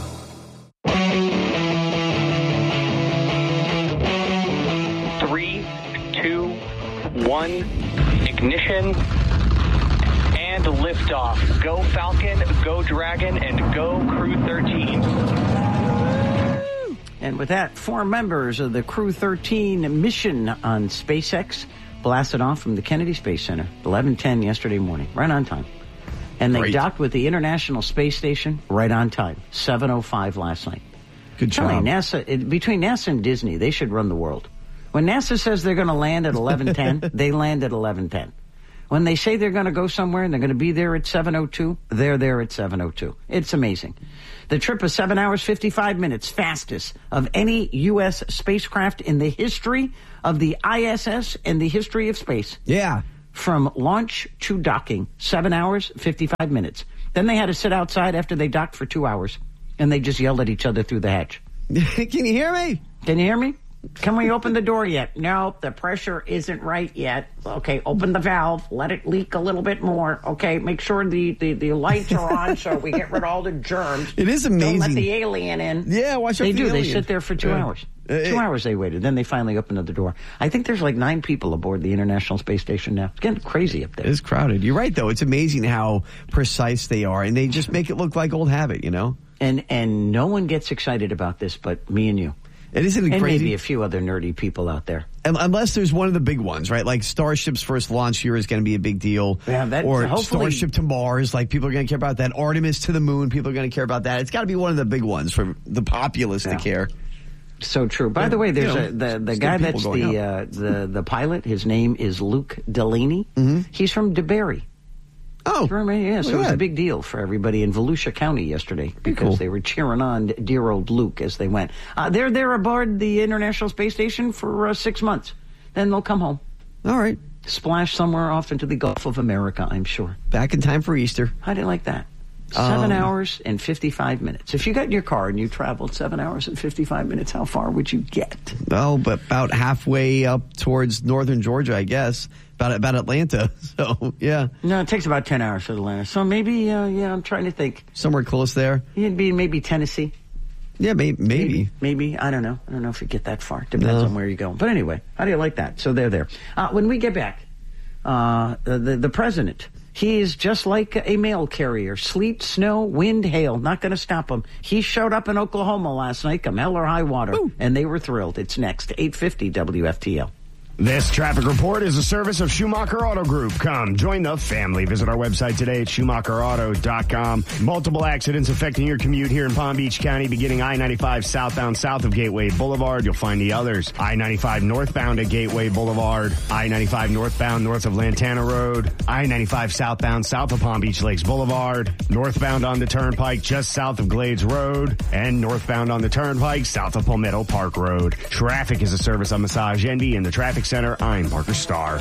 One, ignition, and liftoff. Go Falcon, go Dragon, and go Crew thirteen. And with that, four members of the Crew thirteen mission on SpaceX blasted off from the Kennedy Space Center, eleven ten yesterday morning, right on time. And they Great. docked with the International Space Station right on time, seven oh five last night. Good job. Telling NASA, it, between NASA and Disney, they should run the world. When NASA says they're going to land at eleven ten, they land at eleven ten. When they say they're going to go somewhere and they're going to be there at seven oh two, they're there at seven oh two. It's amazing. The trip was seven hours, fifty-five minutes, fastest of any U S spacecraft in the history of the I S S and the history of space. Yeah. From launch to docking, seven hours, fifty-five minutes. Then they had to sit outside after they docked for two hours, and they just yelled at each other through the hatch. Can you hear me? Can you hear me? Can we open the door yet? No, the pressure isn't right yet. Okay, open the valve. Let it leak a little bit more. Okay, make sure the, the, the lights are on so we get rid of all the germs. It is amazing. Don't let the alien in. Yeah, watch out They for do. the They alien. sit there for two Yeah. hours. Uh, two uh, hours they waited. Then they finally opened up the door. I think there's like nine people aboard the International Space Station now. It's getting crazy up there. It is crowded. You're right, though. It's amazing how precise they are, and they just make it look like old habit, you know? And and no one gets excited about this but me and you. It isn't and crazy. maybe a few other nerdy people out there. Um, Unless there's one of the big ones, right? Like Starship's first launch here is going to be a big deal. Yeah, that- or hopefully- Starship to Mars, like people are going to care about that. Artemis to the moon, people are going to care about that. It's got to be one of the big ones for the populace Yeah. to care. So true. By the way, there's You know, a, the the there's guy good people that's going the uh, the the pilot. His name is Luke Delaney. Mm-hmm. He's from DeBerry. Oh, yeah. So look it was at a that. big deal for everybody in Volusia County yesterday because cool. they were cheering on dear old Luke as they went. Uh, they're there aboard the International Space Station for uh, six months. Then they'll come home. All right. Splash somewhere off into the Gulf of America, I'm sure. Back in time for Easter. How do you like that? Seven Um, hours and fifty-five minutes. If you got in your car and you traveled seven hours and fifty-five minutes, how far would you get? Oh, but about halfway up towards northern Georgia, I guess. About about Atlanta. So, yeah. No, it takes about ten hours for Atlanta. So maybe, uh, yeah, I'm trying to think. Somewhere close there. It'd be maybe Tennessee. Yeah, may- maybe. Maybe. Maybe. I don't know. I don't know if you get that far. Depends No. on where you go. But anyway, how do you like that? So they're there. Uh, when we get back, uh, the, the president, he is just like a mail carrier. Sleet, snow, wind, hail. Not going to stop him. He showed up in Oklahoma last night, come hell or high water. Woo. And they were thrilled. It's next. eight fifty W F T L. This traffic report is a service of Schumacher Auto Group. Come, join the family. Visit our website today at Schumacher Auto dot com. Multiple accidents affecting your commute here in Palm Beach County, beginning I ninety-five southbound south of Gateway Boulevard. You'll find the others. I ninety-five northbound at Gateway Boulevard. I ninety-five northbound north of Lantana Road. I ninety-five southbound south of Palm Beach Lakes Boulevard. Northbound on the Turnpike just south of Glades Road. And northbound on the Turnpike south of Palmetto Park Road. Traffic is a service of Massage Envy and the Traffic Center. I'm Parker Starr.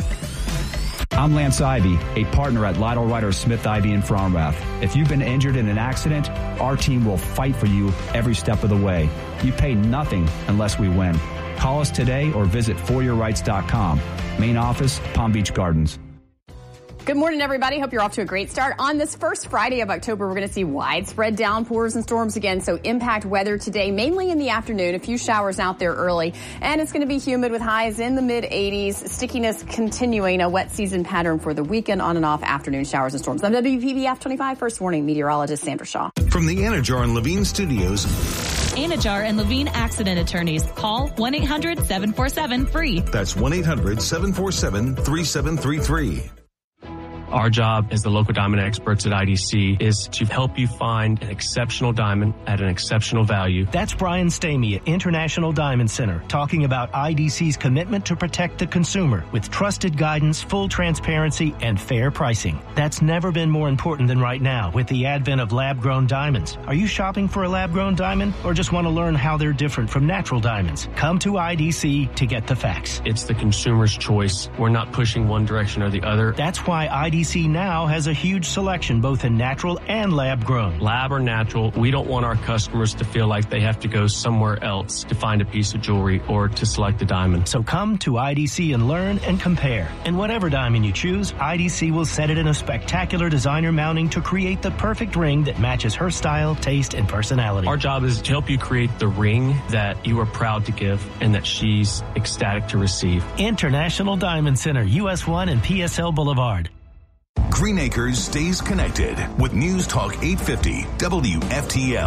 I'm Lance Ivy, a partner at Lytle Ryder Smith Ivy in Fromrath. If you've been injured in an accident, our team will fight for you every step of the way. You pay nothing unless we win. Call us today or visit for your rights dot com. Main office, Palm Beach Gardens. Good morning, everybody. Hope you're off to a great start. On this first Friday of October, we're going to see widespread downpours and storms again. So impact weather today, mainly in the afternoon. A few showers out there early. And it's going to be humid with highs in the mid eighties. Stickiness continuing, a wet season pattern for the weekend, on and off afternoon showers and storms. I'm W P B F twenty-five First Warning meteorologist Sandra Shaw. From the Anajar and Levine Studios. Anajar and Levine Accident Attorneys. Call one eight hundred seven four seven free. That's one eight hundred seven four seven three seven three three. Our job as the local diamond experts at I D C is to help you find an exceptional diamond at an exceptional value. That's Brian Stamey at International Diamond Center, talking about I D C's commitment to protect the consumer with trusted guidance, full transparency, and fair pricing. That's never been more important than right now with the advent of lab-grown diamonds. Are you shopping for a lab-grown diamond or just want to learn how they're different from natural diamonds? Come to I D C to get the facts. It's the consumer's choice. We're not pushing one direction or the other. That's why I D C now has a huge selection both in natural and lab-grown. Lab or natural, we don't want our customers to feel like they have to go somewhere else to find a piece of jewelry or to select a diamond. So come to I D C and learn and compare. And whatever diamond you choose, I D C will set it in a spectacular designer mounting to create the perfect ring that matches her style, taste, and personality. Our job is to help you create the ring that you are proud to give and that she's ecstatic to receive. International Diamond Center, U S one and P S L Boulevard. Green Acres stays connected with News Talk eight fifty W F T L.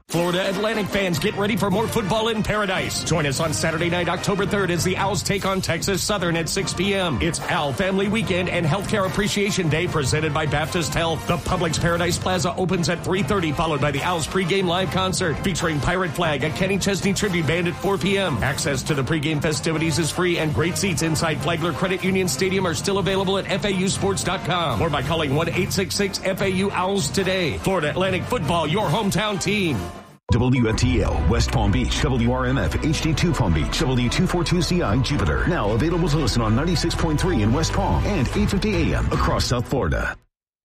Florida Atlantic fans, get ready for more football in paradise. Join us on Saturday night, October third, as the Owls take on Texas Southern at six p.m. It's Owl Family Weekend and Healthcare Appreciation Day presented by Baptist Health. The Publix Paradise Plaza opens at three thirty, followed by the Owls pregame live concert featuring Pirate Flag, a Kenny Chesney tribute band at four p.m. Access to the pregame festivities is free, and great seats inside Flagler Credit Union Stadium are still available at F A U sports dot com or by calling one eight six six F A U Owls today. Florida Atlantic Football, your hometown team. W F T L, West Palm Beach, W R M F, H D two Palm Beach, W two forty-two C I, Jupiter. Now available to listen on ninety-six point three in West Palm and eight fifty A M across South Florida.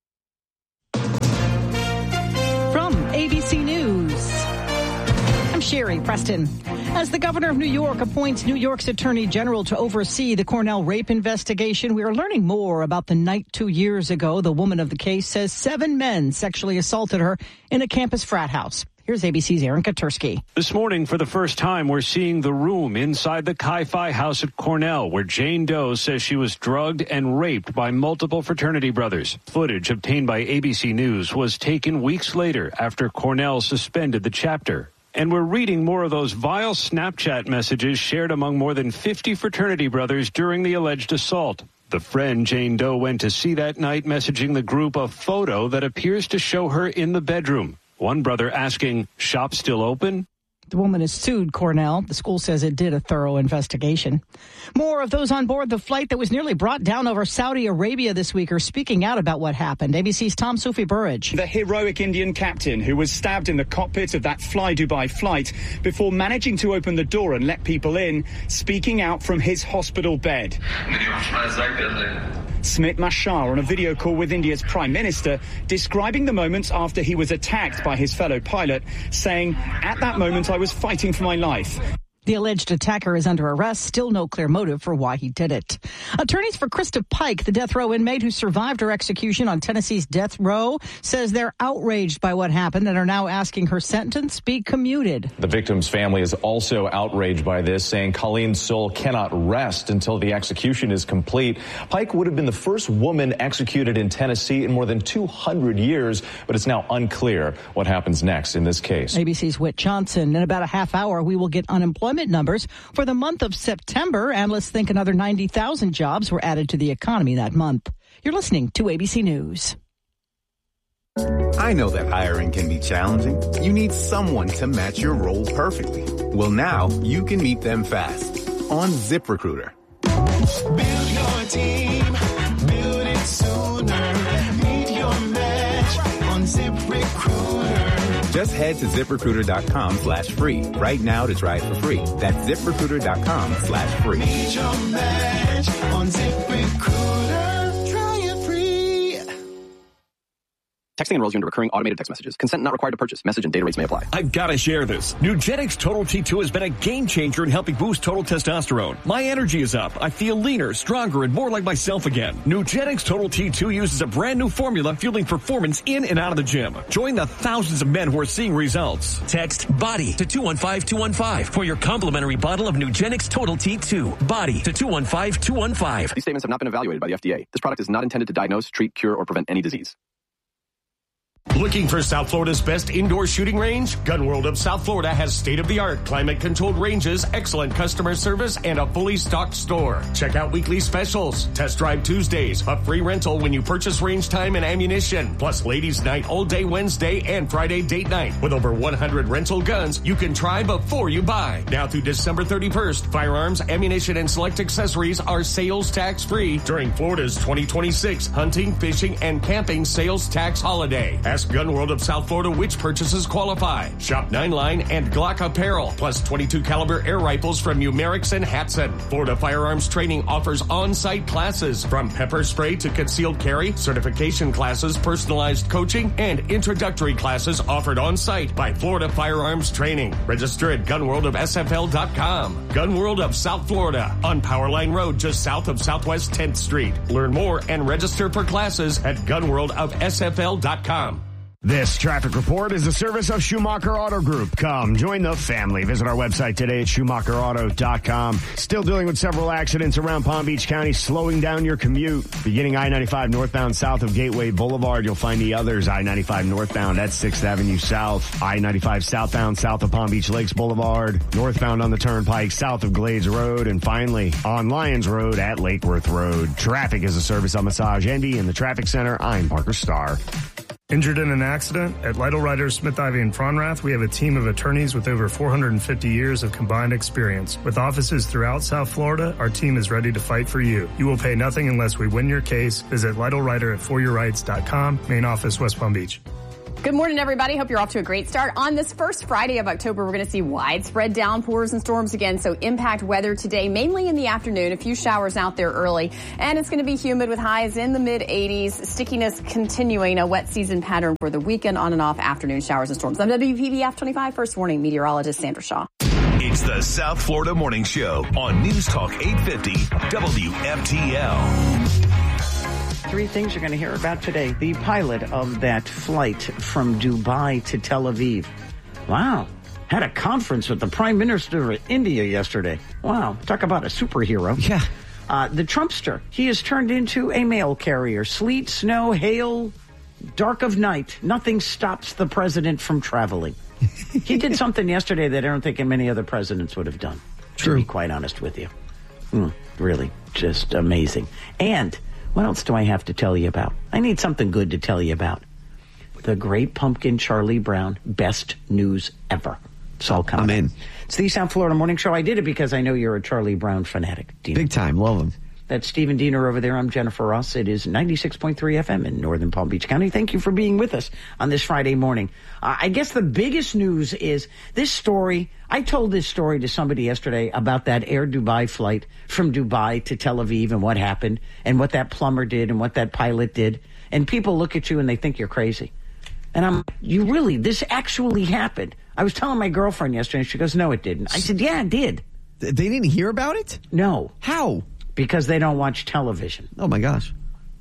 From A B C News, I'm Sherry Preston. As the governor of New York appoints New York's attorney general to oversee the Cornell rape investigation, we are learning more about the night two years ago. The woman of the case says seven men sexually assaulted her in a campus frat house. Here's A B C's Aaron Katursky. This morning, for the first time, we're seeing the room inside the Chi-Phi house at Cornell, where Jane Doe says she was drugged and raped by multiple fraternity brothers. Footage obtained by A B C News was taken weeks later after Cornell suspended the chapter. And we're reading more of those vile Snapchat messages shared among more than fifty fraternity brothers during the alleged assault. The friend Jane Doe went to see that night messaging the group a photo that appears to show her in the bedroom. One brother asking, "Shop still open?" The woman has sued Cornell. The school says it did a thorough investigation. More of those on board the flight that was nearly brought down over Saudi Arabia this week are speaking out about what happened. A B C's Tom Sufi Burridge. The heroic Indian captain who was stabbed in the cockpit of that Fly Dubai flight before managing to open the door and let people in, speaking out from his hospital bed. Smit Mashar on a video call with India's Prime Minister, describing the moments after he was attacked by his fellow pilot, saying, "At that moment I was fighting for my life." The alleged attacker is under arrest. Still no clear motive for why he did it. Attorneys for Krista Pike, the death row inmate who survived her execution on Tennessee's death row, says they're outraged by what happened and are now asking her sentence be commuted. The victim's family is also outraged by this, saying Colleen's soul cannot rest until the execution is complete. Pike would have been the first woman executed in Tennessee in more than two hundred years, but it's now unclear what happens next in this case. A B C's Whit Johnson. In about a half hour, we will get unemployment numbers for the month of September. Analysts think another ninety thousand jobs were added to the economy that month. You're listening to A B C News. I know that hiring can be challenging. You need someone to match your role perfectly. Well, now you can meet them fast on ZipRecruiter. Build your team, build it sooner. Meet your match on ZipRecruiter. Just head to ZipRecruiter.com slash free right now to try it for free. That's ZipRecruiter.com slash free. Meet your match on ZipRecruiter. Try it free. Texting enrolls you into recurring automated text messages. Consent not required to purchase. Message and data rates may apply. I've got to share this. Nugenix Total T two has been a game changer in helping boost total testosterone. My energy is up. I feel leaner, stronger, and more like myself again. Nugenix Total T two uses a brand new formula fueling performance in and out of the gym. Join the thousands of men who are seeing results. Text BODY to two one five two one five for your complimentary bottle of Nugenix Total T two. BODY to two one five two one five. These statements have not been evaluated by the F D A. This product is not intended to diagnose, treat, cure, or prevent any disease. Looking for South Florida's best indoor shooting range? Gun World of South Florida has state-of-the-art climate-controlled ranges, excellent customer service, and a fully stocked store. Check out weekly specials, test drive Tuesdays, a free rental when you purchase range time and ammunition, plus ladies' night all day Wednesday and Friday date night. With over one hundred rental guns, you can try before you buy. Now through December thirty-first, firearms, ammunition, and select accessories are sales tax-free during Florida's twenty twenty-six hunting, fishing, and camping sales tax holiday. Ask Gun World of South Florida which purchases qualify. Shop nine line and Glock apparel, plus twenty-two caliber air rifles from Umerix and Hatson. Florida Firearms Training offers on-site classes from pepper spray to concealed carry, certification classes, personalized coaching, and introductory classes offered on-site by Florida Firearms Training. Register at gun world of S F L dot com. Gun World of South Florida on Powerline Road just south of Southwest tenth Street. Learn more and register for classes at gun world of S F L dot com. This traffic report is a service of Schumacher Auto Group. Come, join the family. Visit our website today at Schumacher Auto dot com. Still dealing with several accidents around Palm Beach County, slowing down your commute. Beginning I ninety-five northbound south of Gateway Boulevard, you'll find the others. I ninety-five northbound at sixth Avenue South. I ninety-five southbound south of Palm Beach Lakes Boulevard. Northbound on the Turnpike south of Glades Road. And finally, on Lyons Road at Lake Worth Road. Traffic is a service of Massage Envy in the Traffic Center. I'm Parker Starr. Injured in an accident? At Lytle Ryder, Smith Ivy and Fronrath, we have a team of attorneys with over four hundred fifty years of combined experience. With offices throughout South Florida, our team is ready to fight for you. You will pay nothing unless we win your case. Visit Lytle Ryder at for your rights dot com. Main office, West Palm Beach. Good morning, everybody. Hope you're off to a great start. On this first Friday of October, we're going to see widespread downpours and storms again. So impact weather today, mainly in the afternoon. A few showers out there early. And it's going to be humid with highs in the mid eighties. Stickiness continuing, a wet season pattern for the weekend, on and off afternoon showers and storms. I'm W P B F twenty-five First Warning meteorologist Sandra Shaw. It's the South Florida Morning Show on News Talk eight fifty W F T L. Three things you're going to hear about today. The pilot of that flight from Dubai to Tel Aviv. Wow. Had a conference with the Prime Minister of India yesterday. Wow. Talk about a superhero. Yeah. Uh, the Trumpster. He has turned into a mail carrier. Sleet, snow, hail, dark of night. Nothing stops the president from traveling. He did something yesterday that I don't think many other presidents would have done. True. To be quite honest with you. Mm, really. Just amazing. And what else do I have to tell you about? I need something good to tell you about. The Great Pumpkin, Charlie Brown, best news ever. It's all coming. I'm in. It's the South Florida Morning Show. I did it because I know you're a Charlie Brown fanatic. Dina. Big time. Love him. That's Stephen Diener over there. I'm Jennifer Ross. It is ninety-six point three F M in Northern Palm Beach County. Thank you for being with us on this Friday morning. Uh, I guess the biggest news is this story. I told this story to somebody yesterday about that Air Dubai flight from Dubai to Tel Aviv and what happened and what that plumber did and what that pilot did. And people look at you and they think you're crazy. And I'm, you really, this actually happened. I was telling my girlfriend yesterday and she goes, no, it didn't. I said, yeah, it did. They didn't hear about it? No. How? Because they don't watch television. Oh, my gosh.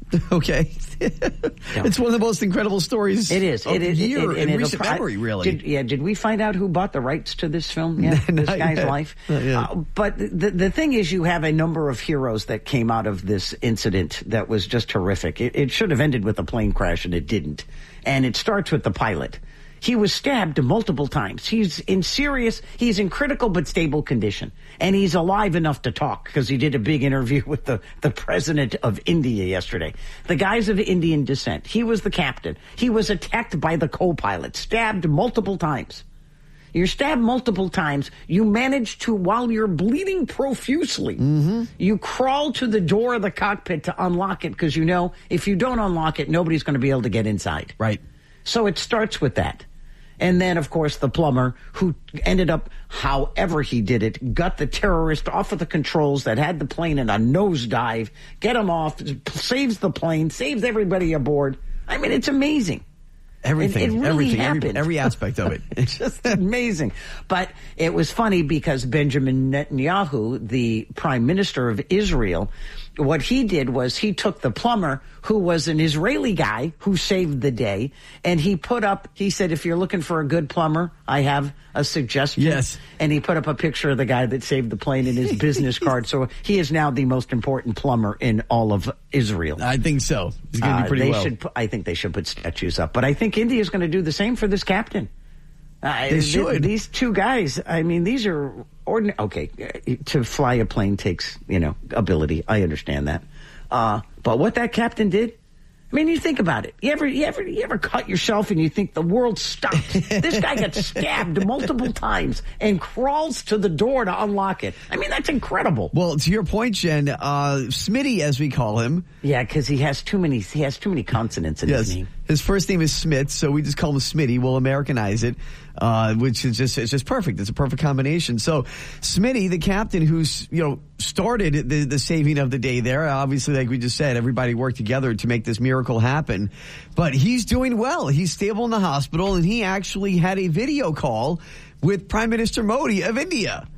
Okay. It's one of the most incredible stories it is. of it is. year it, it, in recent memory, really. Did, yeah, did we find out who bought the rights to this film? Yeah, this guy's yet. life. Uh, but the, the thing is, you have a number of heroes that came out of this incident that was just horrific. It, it should have ended with a plane crash, and it didn't. And it starts with the pilot. He was stabbed multiple times. He's in serious, he's in critical but stable condition. And he's alive enough to talk because he did a big interview with the, the president of India yesterday. The guy's of Indian descent. He was the captain. He was attacked by the co-pilot, stabbed multiple times. You're stabbed multiple times. You manage to, while you're bleeding profusely, mm-hmm. you crawl to the door of the cockpit to unlock it because you know if you don't unlock it, nobody's going to be able to get inside. Right. So it starts with that. And then, of course, the plumber who ended up, however he did it, got the terrorist off of the controls that had the plane in a nosedive, get him off, saves the plane, saves everybody aboard. I mean, it's amazing. Everything, it, it really everything, happened. every, every aspect of it. It's just amazing. But it was funny because Benjamin Netanyahu, the prime minister of Israel, what he did was he took the plumber, who was an Israeli guy who saved the day, and he put up, he said, if you're looking for a good plumber, I have a suggestion. Yes. And he put up a picture of the guy that saved the plane in his business card. So he is now the most important plumber in all of Israel. I think so. He's going to do pretty uh, they well. Should, pu- I think they should put statues up. But I think India is going to do the same for this captain. Uh, they should. Th- these two guys, I mean, these are ordinary. Okay, uh, to fly a plane takes, you know, ability. I understand that. Uh, but what that captain did, I mean, you think about it. You ever, you ever, you ever cut yourself and you think the world stopped? This guy got stabbed multiple times and crawls to the door to unlock it. I mean, that's incredible. Well, to your point, Jen, uh, Smitty, as we call him. Yeah, because he has too many. He has too many consonants in yes. his name. His first name is Smith, so we just call him Smitty. We'll Americanize it, uh, which is just it's just perfect. It's a perfect combination. So, Smitty, the captain, who's you know started the the saving of the day there. Obviously, like we just said, everybody worked together to make this miracle happen. But he's doing well. He's stable in the hospital, and he actually had a video call with Prime Minister Modi of India.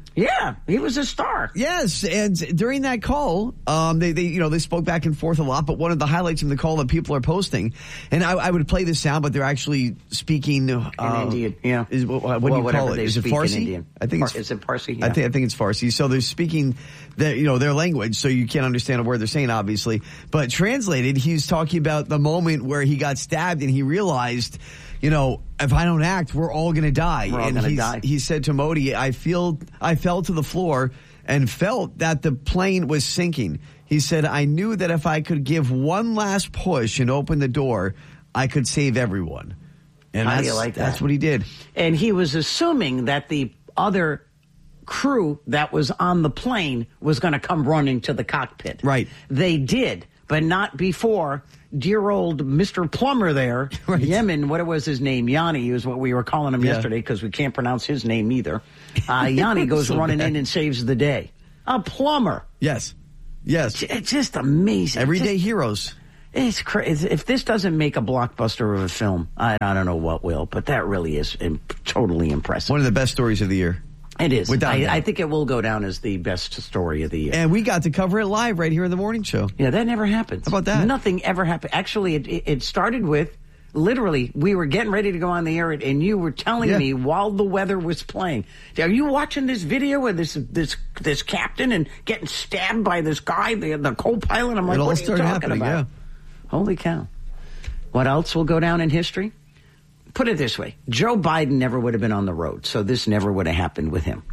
Yeah, he was a star. Yes, and during that call, um, they, they, you know, they spoke back and forth a lot. But one of the highlights from the call that people are posting, and I, I would play this sound, but they're actually speaking uh, in Indian. Yeah, is, what, what well, do you call it? They Is it speak Farsi? in Indian. I think it's, is it Farsi? Yeah. I think I think it's Farsi. So they're speaking, their, you know, their language, so you can't understand a word they're saying, obviously. But translated, he's talking about the moment where he got stabbed and he realized, you know, if I don't act, we're all going to die. We're all and going to he's- die. he said to Modi, I feel, I fell to the floor and felt that the plane was sinking. He said, I knew that if I could give one last push and open the door, I could save everyone. And How do that's, you like that? that's what he did. And he was assuming that the other crew that was on the plane was going to come running to the cockpit. Right. They did, but not before dear old Mister Plummer there, right. Yemen, what was his name? Yanni is what we were calling him Yeah. yesterday because we can't pronounce his name either. Uh, Yanni goes So running bad. in and saves the day. A plumber. Yes. Yes. It's just amazing. Everyday Just- heroes. It's crazy. If this doesn't make a blockbuster of a film, I, I don't know what will, but that really is im- totally impressive. One of the best stories of the year. It is. Without I, doubt. I think it will go down as the best story of the year. And we got to cover it live right here in the morning show. Yeah, that never happens. How about that? Nothing ever happened. Actually, it, it, it started with, literally, we were getting ready to go on the air, and you were telling Yeah. me while the weather was playing, are you watching this video with this this this captain and getting stabbed by this guy, the, the co-pilot? I'm like, It all what are you started talking happening, about? Holy cow. What else will go down in history? Put it this way. Joe Biden never would have been on the road, so this never would have happened with him.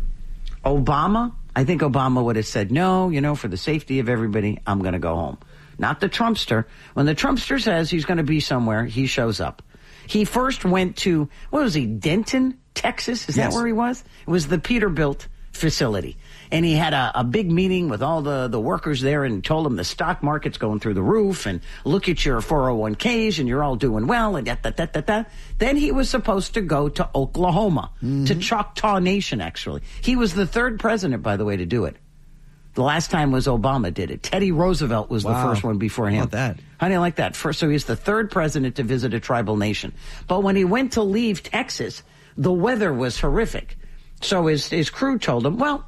Obama, I think Obama would have said, no, you know, for the safety of everybody, I'm going to go home. Not the Trumpster. When the Trumpster says he's going to be somewhere, he shows up. He first went to, what was he, Denton, Texas? Is Yes. that where he was? It was the Peterbilt facility. And he had a, a big meeting with all the, the workers there and told them the stock market's going through the roof and look at your four oh one k's and you're all doing well and da, da, da, da, da. Then he was supposed to go to Oklahoma, to Choctaw Nation, actually. He was the third president, by the way, to do it. The last time was Obama did it. Teddy Roosevelt was Wow. the first one before him. How about that? How do you like that? First, so he's the third president to visit a tribal nation. But when he went to leave Texas, the weather was horrific. So his, his crew told him, well,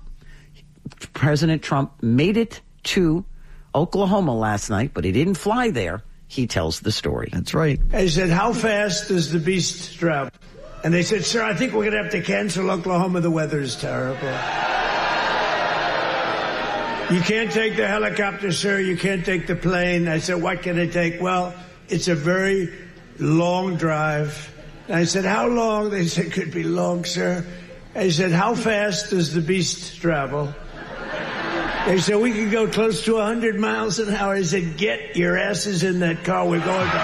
President Trump made it to Oklahoma last night, but he didn't fly there. He tells the story. That's right. I said, how fast does the beast travel? And they said, sir, I think we're going to have to cancel Oklahoma. The weather is terrible. You can't take the helicopter, sir. You can't take the plane. I said, what can I take? Well, it's a very long drive. And I said, how long? They said, could be long, sir. I said, how fast does the beast travel? They said, we can go close to one hundred miles an hour. I said, get your asses in that car. We're going to...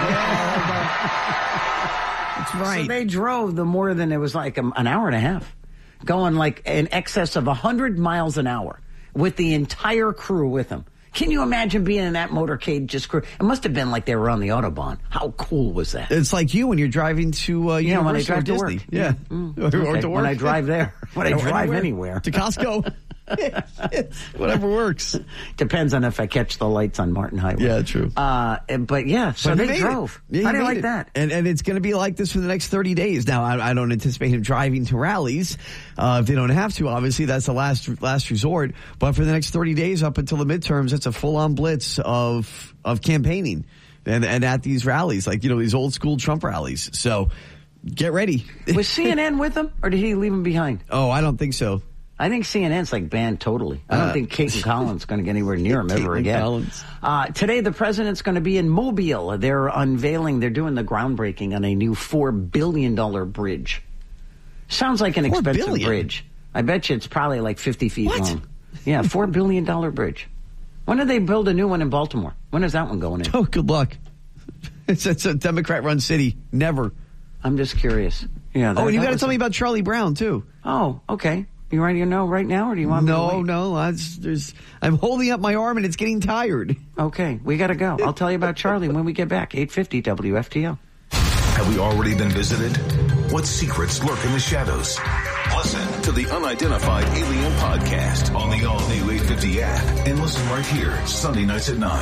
That's right. So they drove the more than, it was like a, an hour and a half, going like in excess of one hundred miles an hour with the entire crew with them. Can you imagine being in that motorcade just crew? It must have been like they were on the Autobahn. How cool was that? It's like you when you're driving to uh, Yeah, when I Universal drive or to Disney. work. Yeah. Mm. Or, or Okay, to work. when I drive there. When I Or drive anywhere. anywhere. To Costco. Whatever works. Depends on if I catch the lights on Martin Highway. Yeah, true. Uh, but yeah, so But he they made drove. it. Yeah, he How do you made like it. that? And and it's going to be like this for the next thirty days. Now, I, I don't anticipate him driving to rallies uh, if they don't have to. Obviously, that's the last last resort. But for the next thirty days up until the midterms, it's a full on blitz of of campaigning and and at these rallies, like you know these old school Trump rallies. So get ready. Was C N N with him, or did he leave him behind? Oh, I don't think so. I think C N N's like banned totally. I don't Uh, think Caitlin Collins is going to get anywhere near him ever Caitlin again. Collins. Uh, today, the president's going to be in Mobile. They're unveiling, they're doing the groundbreaking on a new four billion dollars bridge. Sounds like an Four expensive billion? bridge. I bet you it's probably like fifty feet What? long. Yeah, four billion dollars bridge. When did they build a new one in Baltimore? When is that one going in? Oh, good luck. It's, it's a Democrat-run city. Never. I'm just curious. Yeah. Oh, that- and you that got to was tell a- me about Charlie Brown too. Oh, okay. You ready to know right now, or do you want me to No, wait? no. I just, there's, I'm holding up my arm and it's getting tired. Okay, we got to go. I'll tell you about Charlie when we get back. eight fifty W F T L. Have we already been visited? What secrets lurk in the shadows? Listen to the Unidentified Alien Podcast on the all-new eight fifty app and listen right here Sunday nights at nine.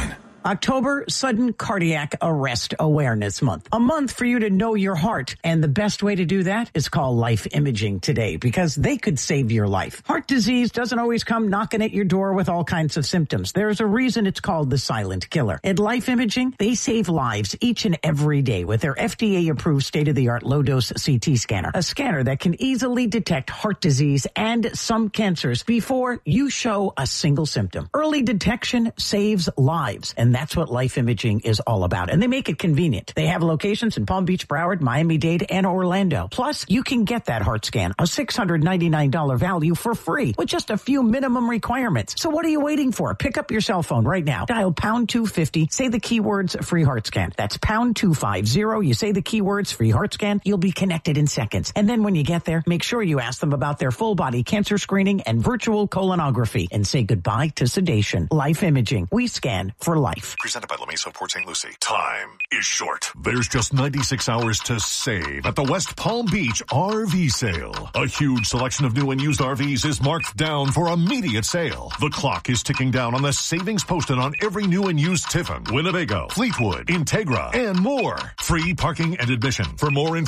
October, Sudden Cardiac Arrest Awareness Month. A month for you to know your heart. And the best way to do that is call Life Imaging today, because they could save your life. Heart disease doesn't always come knocking at your door with all kinds of symptoms. There's a reason it's called the silent killer. At Life Imaging, they save lives each and every day with their F D A-approved state-of-the-art low-dose C T scanner, a scanner that can easily detect heart disease and some cancers before you show a single symptom. Early detection saves lives, and that's what Life Imaging is all about. And they make it convenient. They have locations in Palm Beach, Broward, Miami-Dade, and Orlando. Plus, you can get that heart scan, a six hundred ninety-nine dollars value, for free with just a few minimum requirements. So what are you waiting for? Pick up your cell phone right now. Dial pound two fifty. Say the keywords free heart scan. That's pound two fifty. You say the keywords free heart scan. You'll be connected in seconds. And then when you get there, make sure you ask them about their full body cancer screening and virtual colonography, and say goodbye to sedation. Life Imaging. We scan for life. Presented by LeMaison Port Saint Lucie. Time is short. There's just ninety-six hours to save at the West Palm Beach R V sale. A huge selection of new and used R Vs is marked down for immediate sale. The clock is ticking down on the savings posted on every new and used Tiffin, Winnebago, Fleetwood, Integra, and more. Free parking and admission. For more information,